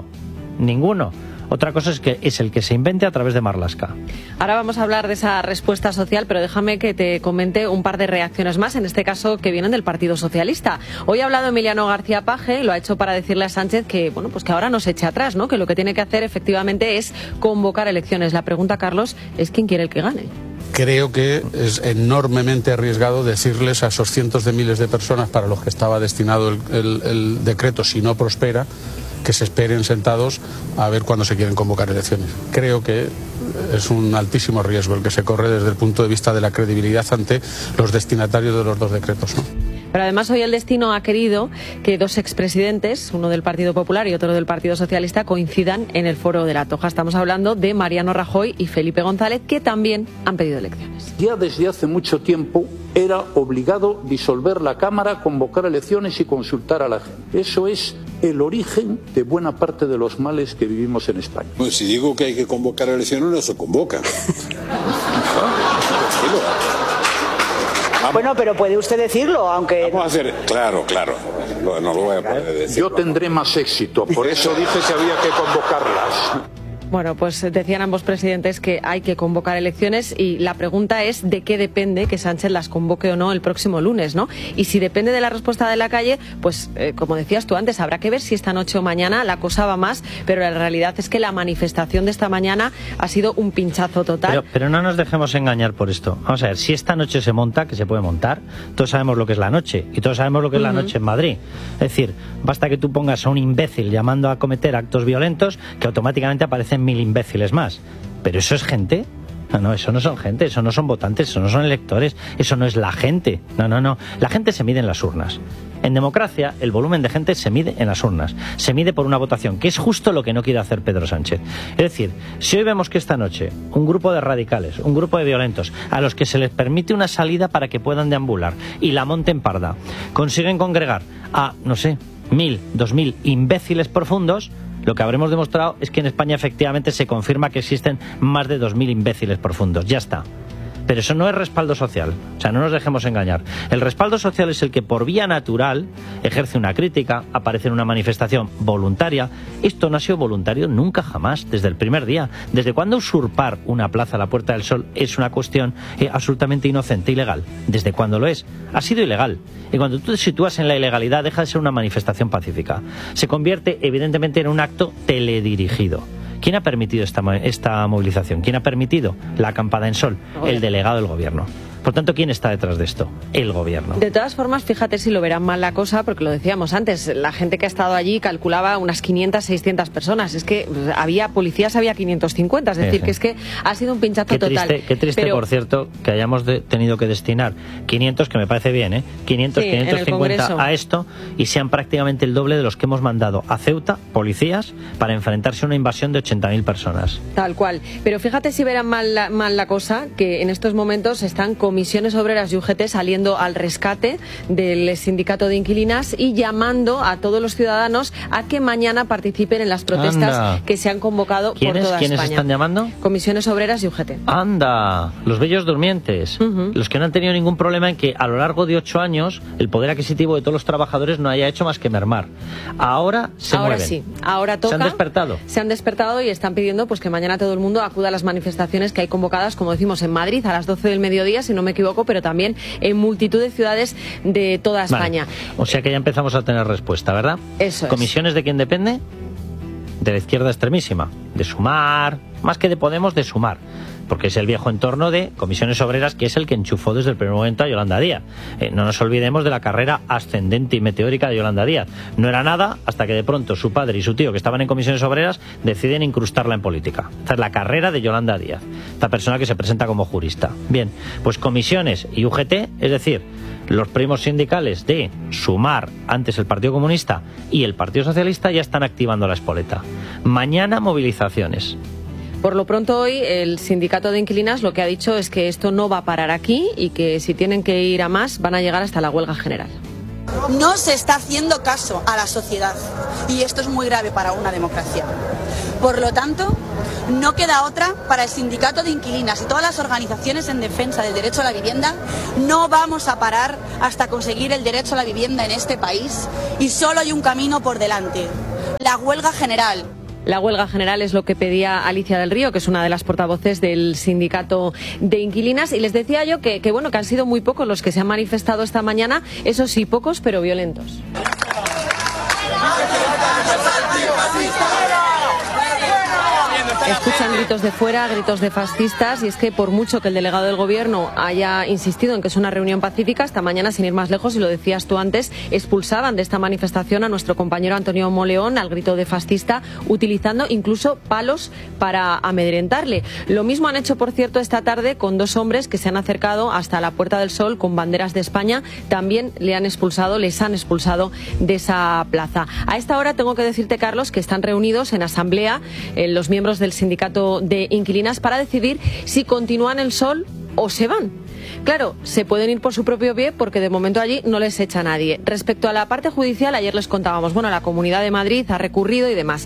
Ninguno. Otra cosa es que es el que se invente a través de Marlaska. Ahora vamos a hablar de esa respuesta social, pero déjame que te comente un par de reacciones más, en este caso que vienen del Partido Socialista. Hoy ha hablado Emiliano García Paje, lo ha hecho para decirle a Sánchez que, bueno, pues que ahora no se eche atrás, ¿no? Que lo que tiene que hacer efectivamente es convocar elecciones. La pregunta, Carlos, es quién quiere el que gane. Creo que es enormemente arriesgado decirles a esos cientos de miles de personas para los que estaba destinado el, el, el decreto, si no prospera, que se esperen sentados a ver cuándo se quieren convocar elecciones. Creo que es un altísimo riesgo el que se corre desde el punto de vista de la credibilidad ante los destinatarios de los dos decretos, ¿no? Pero además hoy el destino ha querido que dos expresidentes, uno del Partido Popular y otro del Partido Socialista, coincidan en el foro de la Toja. Estamos hablando de Mariano Rajoy y Felipe González, que también han pedido elecciones. Ya desde hace mucho tiempo era obligado disolver la Cámara, convocar elecciones y consultar a la gente. Eso es el origen de buena parte de los males que vivimos en España. Pues si digo que hay que convocar elecciones, no se convoca. Bueno, pero puede usted decirlo, aunque... Vamos a hacer... Claro, claro. No, no lo voy a poder decir. Yo tendré más éxito, por eso dije que había que convocarlas. Bueno, pues decían ambos presidentes que hay que convocar elecciones y la pregunta es de qué depende que Sánchez las convoque o no el próximo lunes, ¿no? Y si depende de la respuesta de la calle, pues eh, como decías tú antes, habrá que ver si esta noche o mañana la cosa va más, pero la realidad es que la manifestación de esta mañana ha sido un pinchazo total. Pero, pero no nos dejemos engañar por esto. Vamos a ver, si esta noche se monta, que se puede montar, todos sabemos lo que es la noche y todos sabemos lo que es uh-huh. la noche en Madrid. Es decir, basta que tú pongas a un imbécil llamando a cometer actos violentos que automáticamente aparecen mil imbéciles más. ¿Pero eso es gente? No, no, eso no son gente, eso no son votantes, eso no son electores, eso no es la gente. No, no, no. La gente se mide en las urnas. En democracia, el volumen de gente se mide en las urnas. Se mide por una votación, que es justo lo que no quiere hacer Pedro Sánchez. Es decir, si hoy vemos que esta noche un grupo de radicales, un grupo de violentos, a los que se les permite una salida para que puedan deambular y la monten parda, consiguen congregar a, no sé, mil, dos mil imbéciles profundos, lo que habremos demostrado es que en España efectivamente se confirma que existen más de dos mil imbéciles profundos. Ya está. Pero eso no es respaldo social. O sea, no nos dejemos engañar. El respaldo social es el que por vía natural ejerce una crítica, aparece en una manifestación voluntaria. Esto no ha sido voluntario nunca jamás, desde el primer día. ¿Desde cuándo usurpar una plaza a la Puerta del Sol es una cuestión eh, absolutamente inocente, ilegal? ¿Desde cuándo lo es? Ha sido ilegal. Y cuando tú te sitúas en la ilegalidad, deja de ser una manifestación pacífica. Se convierte evidentemente en un acto teledirigido. ¿Quién ha permitido esta, esta movilización? ¿Quién ha permitido la acampada en Sol? El delegado del gobierno. Por tanto, ¿quién está detrás de esto? El gobierno. De todas formas, fíjate si lo verán mal la cosa, porque lo decíamos antes, la gente que ha estado allí calculaba unas quinientas, seiscientas personas. Es que había policías, había quinientos cincuenta, es decir, sí, sí. que es que ha sido un pinchazo qué total. Triste, qué triste, Pero... por cierto, que hayamos de, tenido que destinar quinientos, que me parece bien, ¿eh? quinientos, sí, quinientos cincuenta a esto, y sean prácticamente el doble de los que hemos mandado a Ceuta, policías, para enfrentarse a una invasión de ochenta mil personas. Tal cual. Pero fíjate si verán mal la, mal la cosa, que en estos momentos están comisiones obreras y U G T saliendo al rescate del sindicato de inquilinas y llamando a todos los ciudadanos a que mañana participen en las protestas Anda. que se han convocado por toda ¿Quiénes España. ¿Quiénes están llamando? Comisiones obreras y U G T. Anda, los bellos durmientes, uh-huh. los que no han tenido ningún problema en que a lo largo de ocho años el poder adquisitivo de todos los trabajadores no haya hecho más que mermar. Ahora se ahora mueven. sí, ahora toca. Se han despertado. Se han despertado y están pidiendo pues que mañana todo el mundo acuda a las manifestaciones que hay convocadas, como decimos, en Madrid a las doce del mediodía, si no me equivoco, pero también en multitud de ciudades de toda España. Vale. O sea que ya empezamos a tener respuesta, ¿verdad? Eso es. ¿Comisiones de quién depende? De la izquierda extremísima, de Sumar, más que de Podemos, de Sumar, porque es el viejo entorno de Comisiones Obreras, que es el que enchufó desde el primer momento a Yolanda Díaz. Eh, no nos olvidemos de la carrera ascendente y meteórica de Yolanda Díaz. No era nada hasta que de pronto su padre y su tío, que estaban en Comisiones Obreras, deciden incrustarla en política. Esta es la carrera de Yolanda Díaz, esta persona que se presenta como jurista. Bien, pues Comisiones y U G T, es decir, los primos sindicales de Sumar, antes el Partido Comunista, y el Partido Socialista, ya están activando la espoleta. Mañana movilizaciones. Por lo pronto hoy el sindicato de inquilinas lo que ha dicho es que esto no va a parar aquí y que si tienen que ir a más van a llegar hasta la huelga general. No se está haciendo caso a la sociedad y esto es muy grave para una democracia. Por lo tanto, no queda otra para el sindicato de inquilinas y todas las organizaciones en defensa del derecho a la vivienda. No vamos a parar hasta conseguir el derecho a la vivienda en este país y solo hay un camino por delante, la huelga general. La huelga general es lo que pedía Alicia del Río, que es una de las portavoces del sindicato de inquilinas, y les decía yo que, que bueno, que han sido muy pocos los que se han manifestado esta mañana, eso sí, pocos pero violentos. Escuchan gritos de fuera, gritos de fascistas, y es que por mucho que el delegado del gobierno haya insistido en que es una reunión pacífica, esta mañana, sin ir más lejos, y lo decías tú antes, expulsaban de esta manifestación a nuestro compañero Antonio Moleón al grito de fascista, utilizando incluso palos para amedrentarle. Lo mismo han hecho, por cierto, esta tarde con dos hombres que se han acercado hasta la Puerta del Sol con banderas de España. También le han expulsado, les han expulsado de esa plaza. A esta hora tengo que decirte, Carlos, que están reunidos en asamblea eh, los miembros del sindicato de inquilinas para decidir si continúan el Sol o se van. Claro, se pueden ir por su propio pie porque de momento allí no les echa nadie. Respecto a la parte judicial, ayer les contábamos, bueno, la Comunidad de Madrid ha recurrido y demás.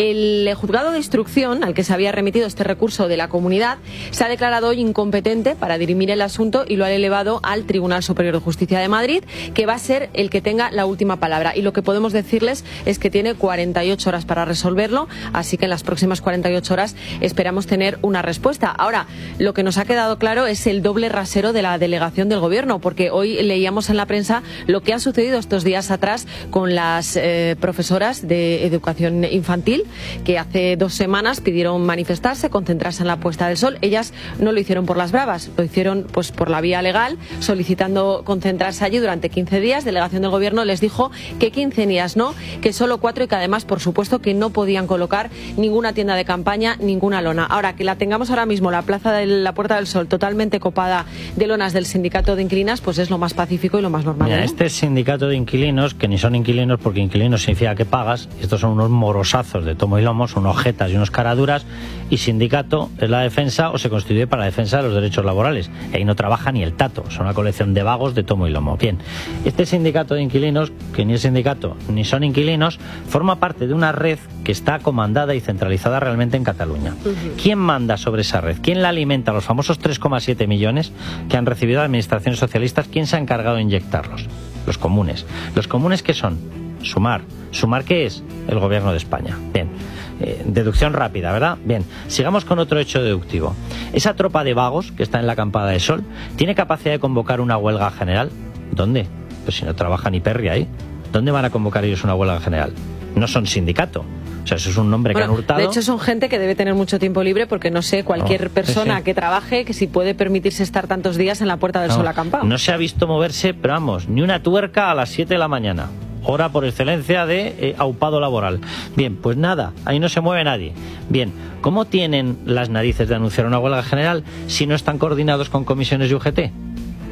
El juzgado de instrucción al que se había remitido este recurso de la Comunidad se ha declarado hoy incompetente para dirimir el asunto y lo ha elevado al Tribunal Superior de Justicia de Madrid, que va a ser el que tenga la última palabra. Y lo que podemos decirles es que tiene cuarenta y ocho horas para resolverlo, así que en las próximas cuarenta y ocho horas esperamos tener una respuesta. Ahora, lo que nos ha quedado claro es el doble rasero de la delegación del gobierno, porque hoy leíamos en la prensa lo que ha sucedido estos días atrás con las eh, profesoras de educación infantil, que hace dos semanas pidieron manifestarse, concentrarse en la puesta del sol. Ellas no lo hicieron por las bravas, lo hicieron pues por la vía legal, solicitando concentrarse allí durante quince días. Delegación del gobierno les dijo que quince días no, que solo cuatro, y que además, por supuesto, que no podían colocar ninguna tienda de campaña, ninguna lona. Ahora, que la tengamos ahora mismo, la plaza de la Puerta del Sol totalmente copada de lonas del sindicato de inquilinas, pues es lo más pacífico y lo más normal. Mira, ¿no? Este sindicato de inquilinos, que ni son inquilinos porque inquilinos significa que pagas, estos son unos morosazos de tomo y lomo, son unos jetas y unos caraduras, y sindicato es la defensa o se constituye para la defensa de los derechos laborales. Y ahí no trabaja ni el tato, son una colección de vagos de tomo y lomo. Bien, este sindicato de inquilinos, que ni es sindicato ni son inquilinos, forma parte de una red que está comandada y centralizada realmente en Cataluña. Uh-huh. ¿Quién manda sobre esa red? ¿Quién la alimenta? Los famosos tres coma siete millones que han recibido las administraciones socialistas. ¿Quién se ha encargado de inyectarlos? Los comunes. ¿Los comunes qué son? Sumar. ¿Sumar qué es? El gobierno de España. Bien. Eh, deducción rápida, ¿verdad? Bien. Sigamos con otro hecho deductivo. Esa tropa de vagos que está en la Campada de Sol tiene capacidad de convocar una huelga general. ¿Dónde? Pues si no trabaja ni perri ahí. ¿Dónde van a convocar ellos una huelga general? No son sindicato. O sea, eso es un nombre bueno, que han hurtado. De hecho, son gente que debe tener mucho tiempo libre porque, no sé, cualquier no, persona sí, sí. que trabaje, que si puede permitirse estar tantos días en la Puerta del no, Sol acampado. No se ha visto moverse, pero vamos, ni una tuerca a las siete de la mañana. Hora por excelencia de eh, aupado laboral. Bien, pues nada, ahí no se mueve nadie. Bien, ¿cómo tienen las narices de anunciar una huelga general si no están coordinados con comisiones y U G T?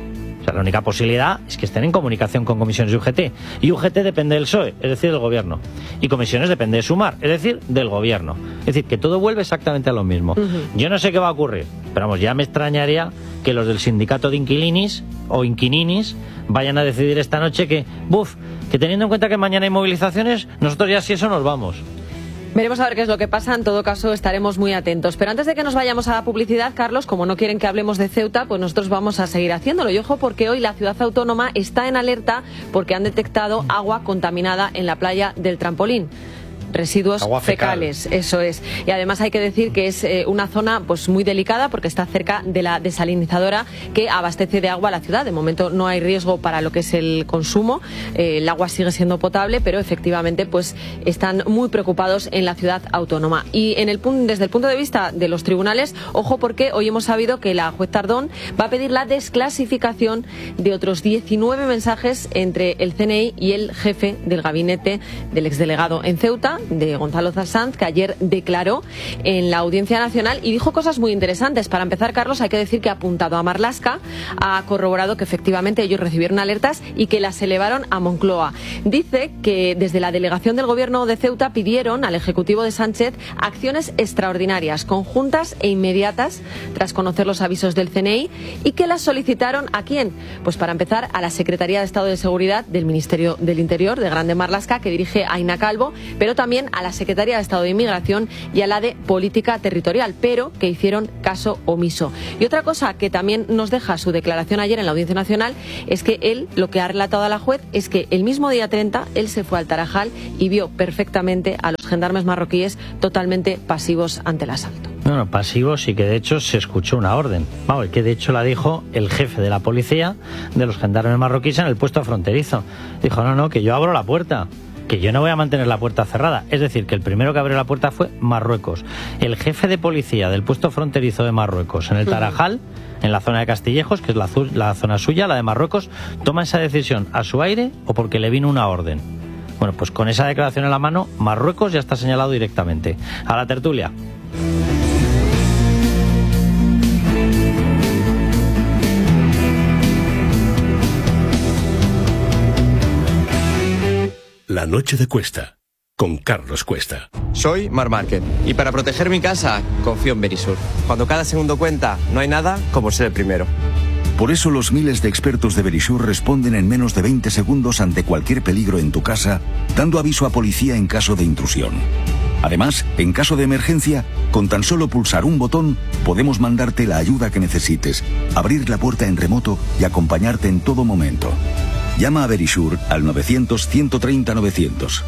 O sea, la única posibilidad es que estén en comunicación con comisiones y U G T. Y U G T depende del P S O E, es decir, del gobierno. Y comisiones depende de Sumar, es decir, del gobierno. Es decir, que todo vuelve exactamente a lo mismo. Uh-huh. Yo no sé qué va a ocurrir, pero vamos, ya me extrañaría que los del sindicato de inquilinis o inquilinis vayan a decidir esta noche que, buf, que teniendo en cuenta que mañana hay movilizaciones, nosotros ya si eso nos vamos. Veremos a ver qué es lo que pasa, en todo caso estaremos muy atentos. Pero antes de que nos vayamos a la publicidad, Carlos, como no quieren que hablemos de Ceuta, pues nosotros vamos a seguir haciéndolo. Y ojo, porque hoy la ciudad autónoma está en alerta porque han detectado agua contaminada en la playa del Trampolín. Residuos Agua fecal. fecales, eso es. Y además hay que decir que es eh, una zona pues muy delicada porque está cerca de la desalinizadora que abastece de agua a la ciudad. De momento no hay riesgo para lo que es el consumo, eh, el agua sigue siendo potable, pero efectivamente pues están muy preocupados en la ciudad autónoma. Y en el desde el punto de vista de los tribunales, ojo, porque hoy hemos sabido que la juez Tardón va a pedir la desclasificación de otros diecinueve mensajes entre el C N I y el jefe del gabinete del exdelegado en Ceuta, de Gonzalo Sanz, que ayer declaró en la Audiencia Nacional y dijo cosas muy interesantes. Para empezar, Carlos, hay que decir que ha apuntado a Marlaska, ha corroborado que efectivamente ellos recibieron alertas y que las elevaron a Moncloa. Dice que desde la delegación del gobierno de Ceuta pidieron al Ejecutivo de Sánchez acciones extraordinarias, conjuntas e inmediatas tras conocer los avisos del C N I y que las solicitaron ¿a quién? Pues para empezar a la Secretaría de Estado de Seguridad del Ministerio del Interior, de Grande Marlaska, que dirige Aina Calvo, pero también también a la Secretaría de Estado de Inmigración y a la de Política Territorial, pero que hicieron caso omiso. Y otra cosa que también nos deja su declaración ayer en la Audiencia Nacional es que él, lo que ha relatado a la juez, es que el mismo día treinta él se fue al Tarajal y vio perfectamente a los gendarmes marroquíes totalmente pasivos ante el asalto. No, no, pasivos y que de hecho se escuchó una orden. Vamos, que de hecho la dijo el jefe de la policía de los gendarmes marroquíes en el puesto fronterizo. Dijo, no, no, que yo abro la puerta, que yo no voy a mantener la puerta cerrada. Es decir, que el primero que abrió la puerta fue Marruecos. El jefe de policía del puesto fronterizo de Marruecos en el Tarajal, en la zona de Castillejos, que es la, la zona suya, la de Marruecos, toma esa decisión a su aire o porque le vino una orden. Bueno, pues con esa declaración en la mano, Marruecos ya está señalado directamente. A la tertulia. La noche de Cuesta, con Carlos Cuesta. Soy Mar Márquez y para proteger mi casa confío en Verisur. Cuando cada segundo cuenta, no hay nada como ser el primero. Por eso los miles de expertos de Verisur responden en menos de veinte segundos ante cualquier peligro en tu casa, dando aviso a policía en caso de intrusión. Además, en caso de emergencia, con tan solo pulsar un botón, podemos mandarte la ayuda que necesites, abrir la puerta en remoto y acompañarte en todo momento. Llama a Verisur al novecientos, ciento treinta, novecientos.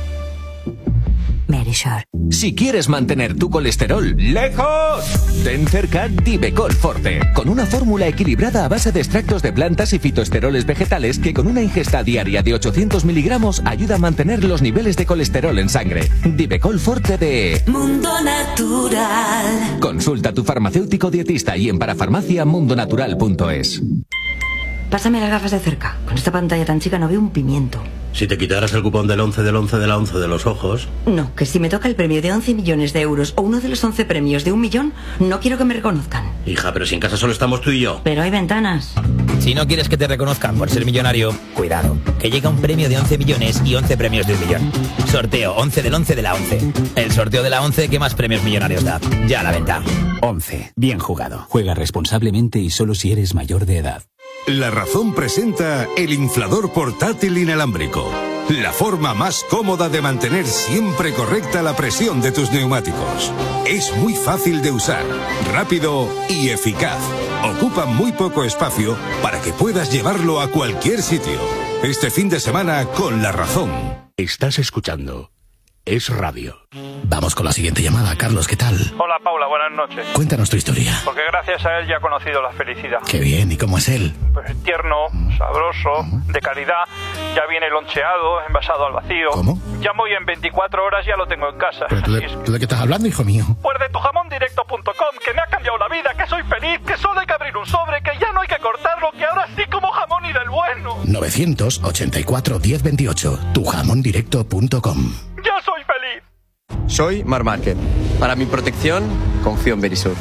Verisur. Si quieres mantener tu colesterol lejos, ten cerca Divecol Forte, con una fórmula equilibrada a base de extractos de plantas y fitoesteroles vegetales que con una ingesta diaria de ochocientos miligramos ayuda a mantener los niveles de colesterol en sangre. Divecol Forte de Mundo Natural. Consulta a tu farmacéutico dietista y en parafarmacia mundonatural punto es. Pásame las gafas de cerca. Con esta pantalla tan chica no veo un pimiento. Si te quitaras el cupón del once del once de la once de los ojos... No, que si me toca el premio de once millones de euros o uno de los once premios de un millón, no quiero que me reconozcan. Hija, pero si en casa solo estamos tú y yo. Pero hay ventanas. Si no quieres que te reconozcan por ser millonario, cuidado, que llega un premio de once millones y once premios de un millón. Sorteo once del once de la once. El sorteo de la once que más premios millonarios da. Ya a la venta. once. Bien jugado. Juega responsablemente y solo si eres mayor de edad. La Razón presenta el inflador portátil inalámbrico. La forma más cómoda de mantener siempre correcta la presión de tus neumáticos. Es muy fácil de usar, rápido y eficaz. Ocupa muy poco espacio para que puedas llevarlo a cualquier sitio. Este fin de semana con La Razón. Estás escuchando Es Radio. Vamos con la siguiente llamada. Carlos, ¿qué tal? Hola, Paula, buenas noches. Cuéntanos tu historia. Porque gracias a él ya he conocido la felicidad. Qué bien, ¿y cómo es él? Pues tierno, sabroso, de calidad. Ya viene loncheado, envasado al vacío. ¿Cómo? Llamo y en veinticuatro horas ya lo tengo en casa. ¿Pero tú de, es... ¿tú de qué estás hablando, hijo mío? Pues de tu jamón directo punto com, que me ha cambiado la vida, que soy feliz, que solo hay que abrir un sobre, que ya no hay que cortarlo, que ahora sí como jamón y del bueno. novecientos ochenta y cuatro, diez veintiocho. tu jamón directo punto com. ¡Ya soy feliz! Soy Mar Márquez. Para mi protección, confío en Verisur.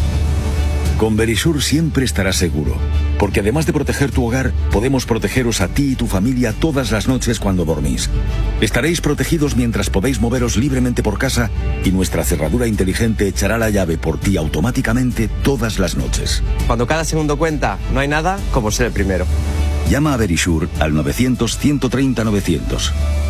Con Verisur siempre estarás seguro, porque además de proteger tu hogar, podemos protegeros a ti y tu familia todas las noches cuando dormís. Estaréis protegidos mientras podéis moveros libremente por casa y nuestra cerradura inteligente echará la llave por ti automáticamente todas las noches. Cuando cada segundo cuenta, no hay nada como ser el primero. Llama a Verisur al novecientos, ciento treinta, novecientos.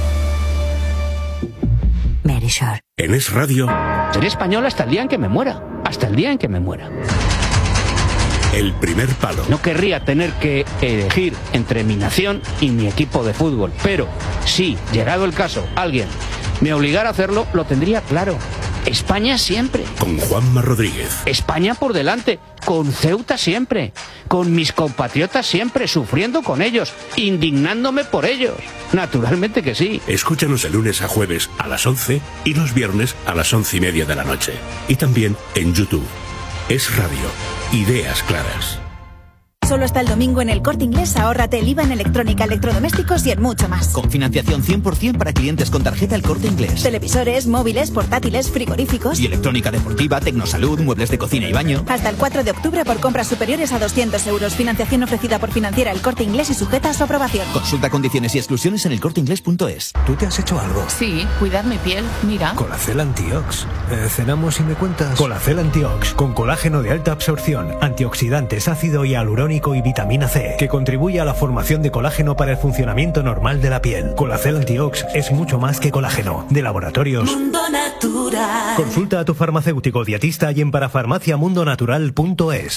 Verisur. En Es Radio. Seré español hasta el día en que me muera. Hasta el día en que me muera. El primer palo. No querría tener que elegir entre mi nación y mi equipo de fútbol. Pero si, llegado el caso, alguien me obligara a hacerlo, lo tendría claro. España siempre. Con Juanma Rodríguez. España por delante. Con Ceuta siempre. Con mis compatriotas siempre. Sufriendo con ellos. Indignándome por ellos. Naturalmente que sí. Escúchanos el lunes a jueves a las once y los viernes a las once y media de la noche. Y también en YouTube. Es Radio. Ideas claras. Solo hasta el domingo en El Corte Inglés ahórrate el I V A en electrónica, electrodomésticos y en mucho más. Con financiación cien por ciento para clientes con tarjeta El Corte Inglés. Televisores, móviles, portátiles, frigoríficos. Y electrónica deportiva, tecnosalud, muebles de cocina y baño. Hasta el cuatro de octubre por compras superiores a doscientos euros. Financiación ofrecida por Financiera El Corte Inglés y sujeta a su aprobación. Consulta condiciones y exclusiones en el corte inglés punto es. ¿Tú te has hecho algo? Sí, cuidar mi piel, mira. Colacel Antiox. Eh, ¿Cenamos y me cuentas? Colacel Antiox, con colágeno de alta absorción, antioxidantes, ácido hialurónico hialurónico y vitamina C, que contribuye a la formación de colágeno para el funcionamiento normal de la piel. Colacel Antiox es mucho más que colágeno. De Laboratorios Mundo Natural. Consulta a tu farmacéutico dietista y en parafarmacia mundo natural punto es.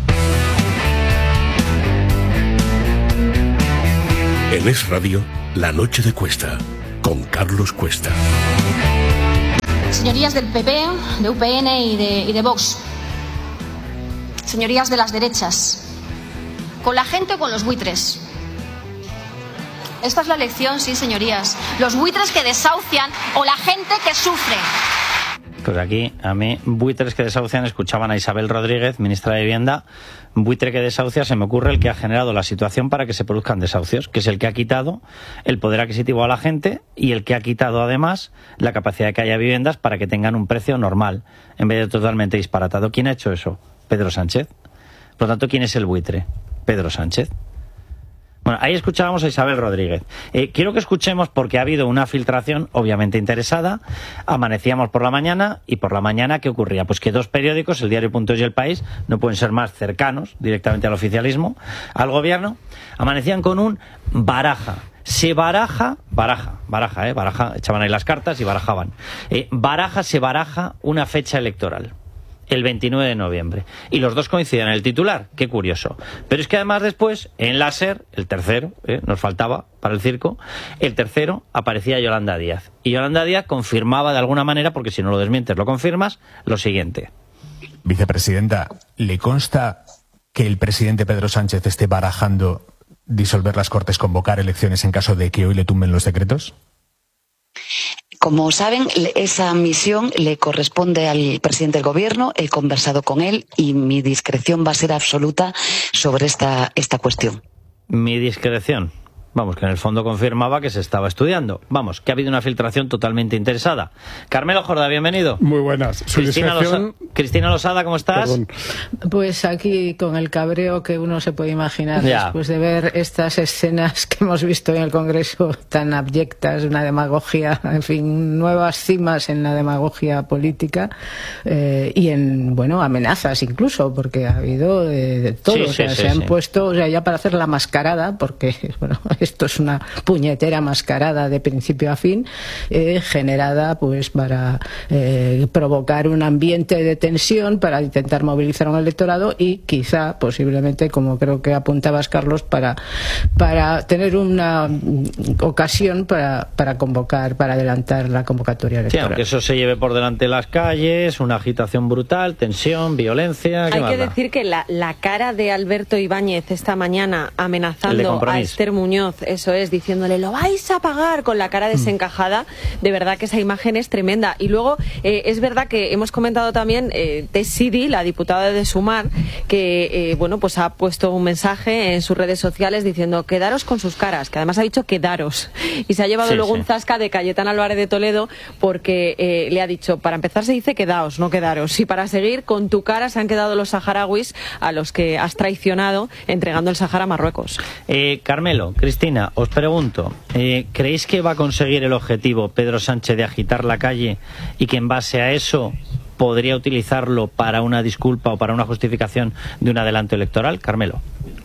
En Es Radio, La Noche de Cuesta, con Carlos Cuesta. Señorías del P P, de U P N y de, y de Vox. Señorías de las derechas. ¿Con la gente o con los buitres? Esta es la elección, sí, señorías. Los buitres que desahucian o la gente que sufre. Pues aquí, a mí, buitres que desahucian, escuchaban a Isabel Rodríguez, ministra de Vivienda. Buitre que desahucia, se me ocurre el que ha generado la situación para que se produzcan desahucios, que es el que ha quitado el poder adquisitivo a la gente y el que ha quitado además la capacidad de que haya viviendas para que tengan un precio normal, en vez de totalmente disparatado. ¿Quién ha hecho eso? Pedro Sánchez. Por lo tanto, ¿quién es el buitre? Pedro Sánchez. Bueno, ahí escuchábamos a Isabel Rodríguez. Eh, quiero que escuchemos, porque ha habido una filtración, obviamente interesada. Amanecíamos por la mañana, y por la mañana, ¿qué ocurría? Pues que dos periódicos, El Diario.es y El País, no pueden ser más cercanos directamente al oficialismo, al gobierno, amanecían con un baraja. Se baraja, baraja, baraja, eh, baraja, echaban ahí las cartas y barajaban. Eh, baraja, se baraja una fecha electoral. El veintinueve de noviembre. Y los dos coinciden en el titular. Qué curioso. Pero es que además después, en la SER, el tercero, ¿eh? nos faltaba para el circo, el tercero aparecía Yolanda Díaz. Y Yolanda Díaz confirmaba de alguna manera, porque si no lo desmientes lo confirmas, lo siguiente. Vicepresidenta, ¿le consta que el presidente Pedro Sánchez esté barajando disolver las Cortes, convocar elecciones en caso de que hoy le tumben los decretos? Como saben, esa misión le corresponde al presidente del Gobierno. He conversado con él y mi discreción va a ser absoluta sobre esta, esta cuestión. Mi discreción. Vamos, que en el fondo confirmaba que se estaba estudiando. Vamos, que ha habido una filtración totalmente interesada. Carmelo Jorda, bienvenido. Muy buenas. Su Cristina, discreción... Losa... Cristina Losada, ¿cómo estás? Perdón. Pues aquí con el cabreo que uno se puede imaginar ya. Después de ver estas escenas que hemos visto en el Congreso tan abyectas, una demagogia, en fin, nuevas cimas en la demagogia política eh, y en, bueno, amenazas incluso, porque ha habido de, de todo. Sí, o sea, sí, se sí, han sí. puesto, o sea, ya para hacer la mascarada, porque, bueno, esto es una puñetera mascarada de principio a fin, eh, generada pues para eh, provocar un ambiente de tensión, para intentar movilizar a un electorado y quizá, posiblemente, como creo que apuntabas, Carlos, para, para tener una ocasión para, para convocar, para adelantar la convocatoria electoral. Sí, aunque eso se lleve por delante las calles, una agitación brutal, tensión, violencia... Hay que decir que la, la cara de Alberto Ibáñez esta mañana amenazando a Esther Muñoz, eso es, diciéndole lo vais a pagar, con la cara desencajada, de verdad que esa imagen es tremenda. Y luego eh, es verdad que hemos comentado también eh, Tess Sidi, la diputada de Sumar, que eh, bueno, pues ha puesto un mensaje en sus redes sociales diciendo quedaros con sus caras, que además ha dicho quedaros, y se ha llevado sí, luego sí. un zasca de Cayetana Álvarez de Toledo, porque eh, le ha dicho, para empezar se dice quedaos, no quedaros, y para seguir, con tu cara se han quedado los saharauis a los que has traicionado entregando el Sahara a Marruecos. eh, Carmelo, Cristina, os pregunto, eh, ¿creéis que va a conseguir el objetivo Pedro Sánchez de agitar la calle y que en base a eso podría utilizarlo para una disculpa o para una justificación de un adelanto electoral? Carmelo.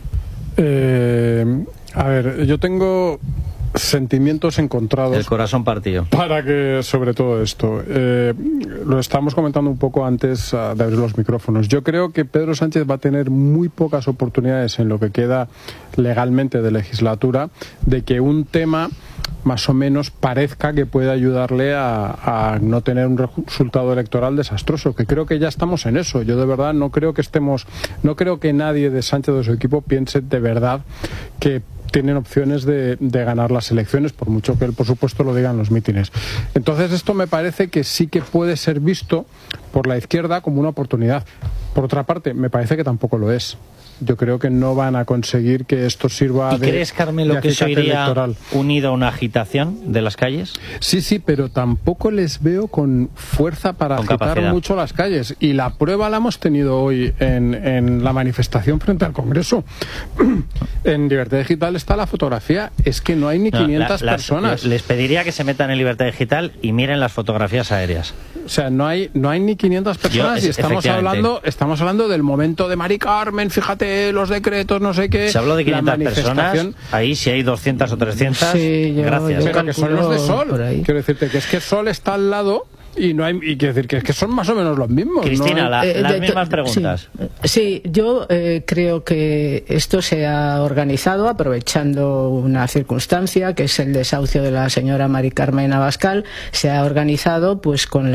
Eh, a ver, yo tengo sentimientos encontrados. El corazón partido. Para que, sobre todo esto, eh, lo estábamos comentando un poco antes uh, de abrir los micrófonos. Yo creo que Pedro Sánchez va a tener muy pocas oportunidades en lo que queda legalmente de legislatura de que un tema más o menos parezca que puede ayudarle a, a no tener un resultado electoral desastroso, que creo que ya estamos en eso. Yo de verdad no creo que estemos, no creo que nadie de Sánchez o de su equipo piense de verdad que tienen opciones de, de ganar las elecciones, por mucho que él, por supuesto, lo diga en los mítines. Entonces, esto me parece que sí que puede ser visto por la izquierda como una oportunidad. Por otra parte, me parece que tampoco lo es. Yo creo que no van a conseguir que esto sirva ¿Y de... ¿Y crees, Carmelo, que eso iría electoral. unido a una agitación de las calles? Sí, sí, pero tampoco les veo con fuerza para con agitar capacidad. mucho las calles. Y la prueba la hemos tenido hoy en, en la manifestación frente al Congreso. En Libertad Digital está la fotografía. Es que no hay ni no, quinientas la, personas. Las, les pediría que se metan en Libertad Digital y miren las fotografías aéreas. O sea, no hay, no hay ni quinientas personas. Yo, y estamos hablando, estamos hablando del momento de Mari Carmen, fíjate, los decretos, no sé qué. Se habló de quinientas personas, ahí si hay doscientas o trescientas, sí, yo, gracias. Pero que son los de Sol. Quiero decirte que es que Sol está al lado. Y no hay, y quiero decir que, es que son más o menos los mismos. Cristina, ¿no? la, eh, las de, mismas preguntas. Sí, sí yo eh, creo que esto se ha organizado aprovechando una circunstancia, que es el desahucio de la señora Mari Carmen Abascal. Se ha organizado pues con la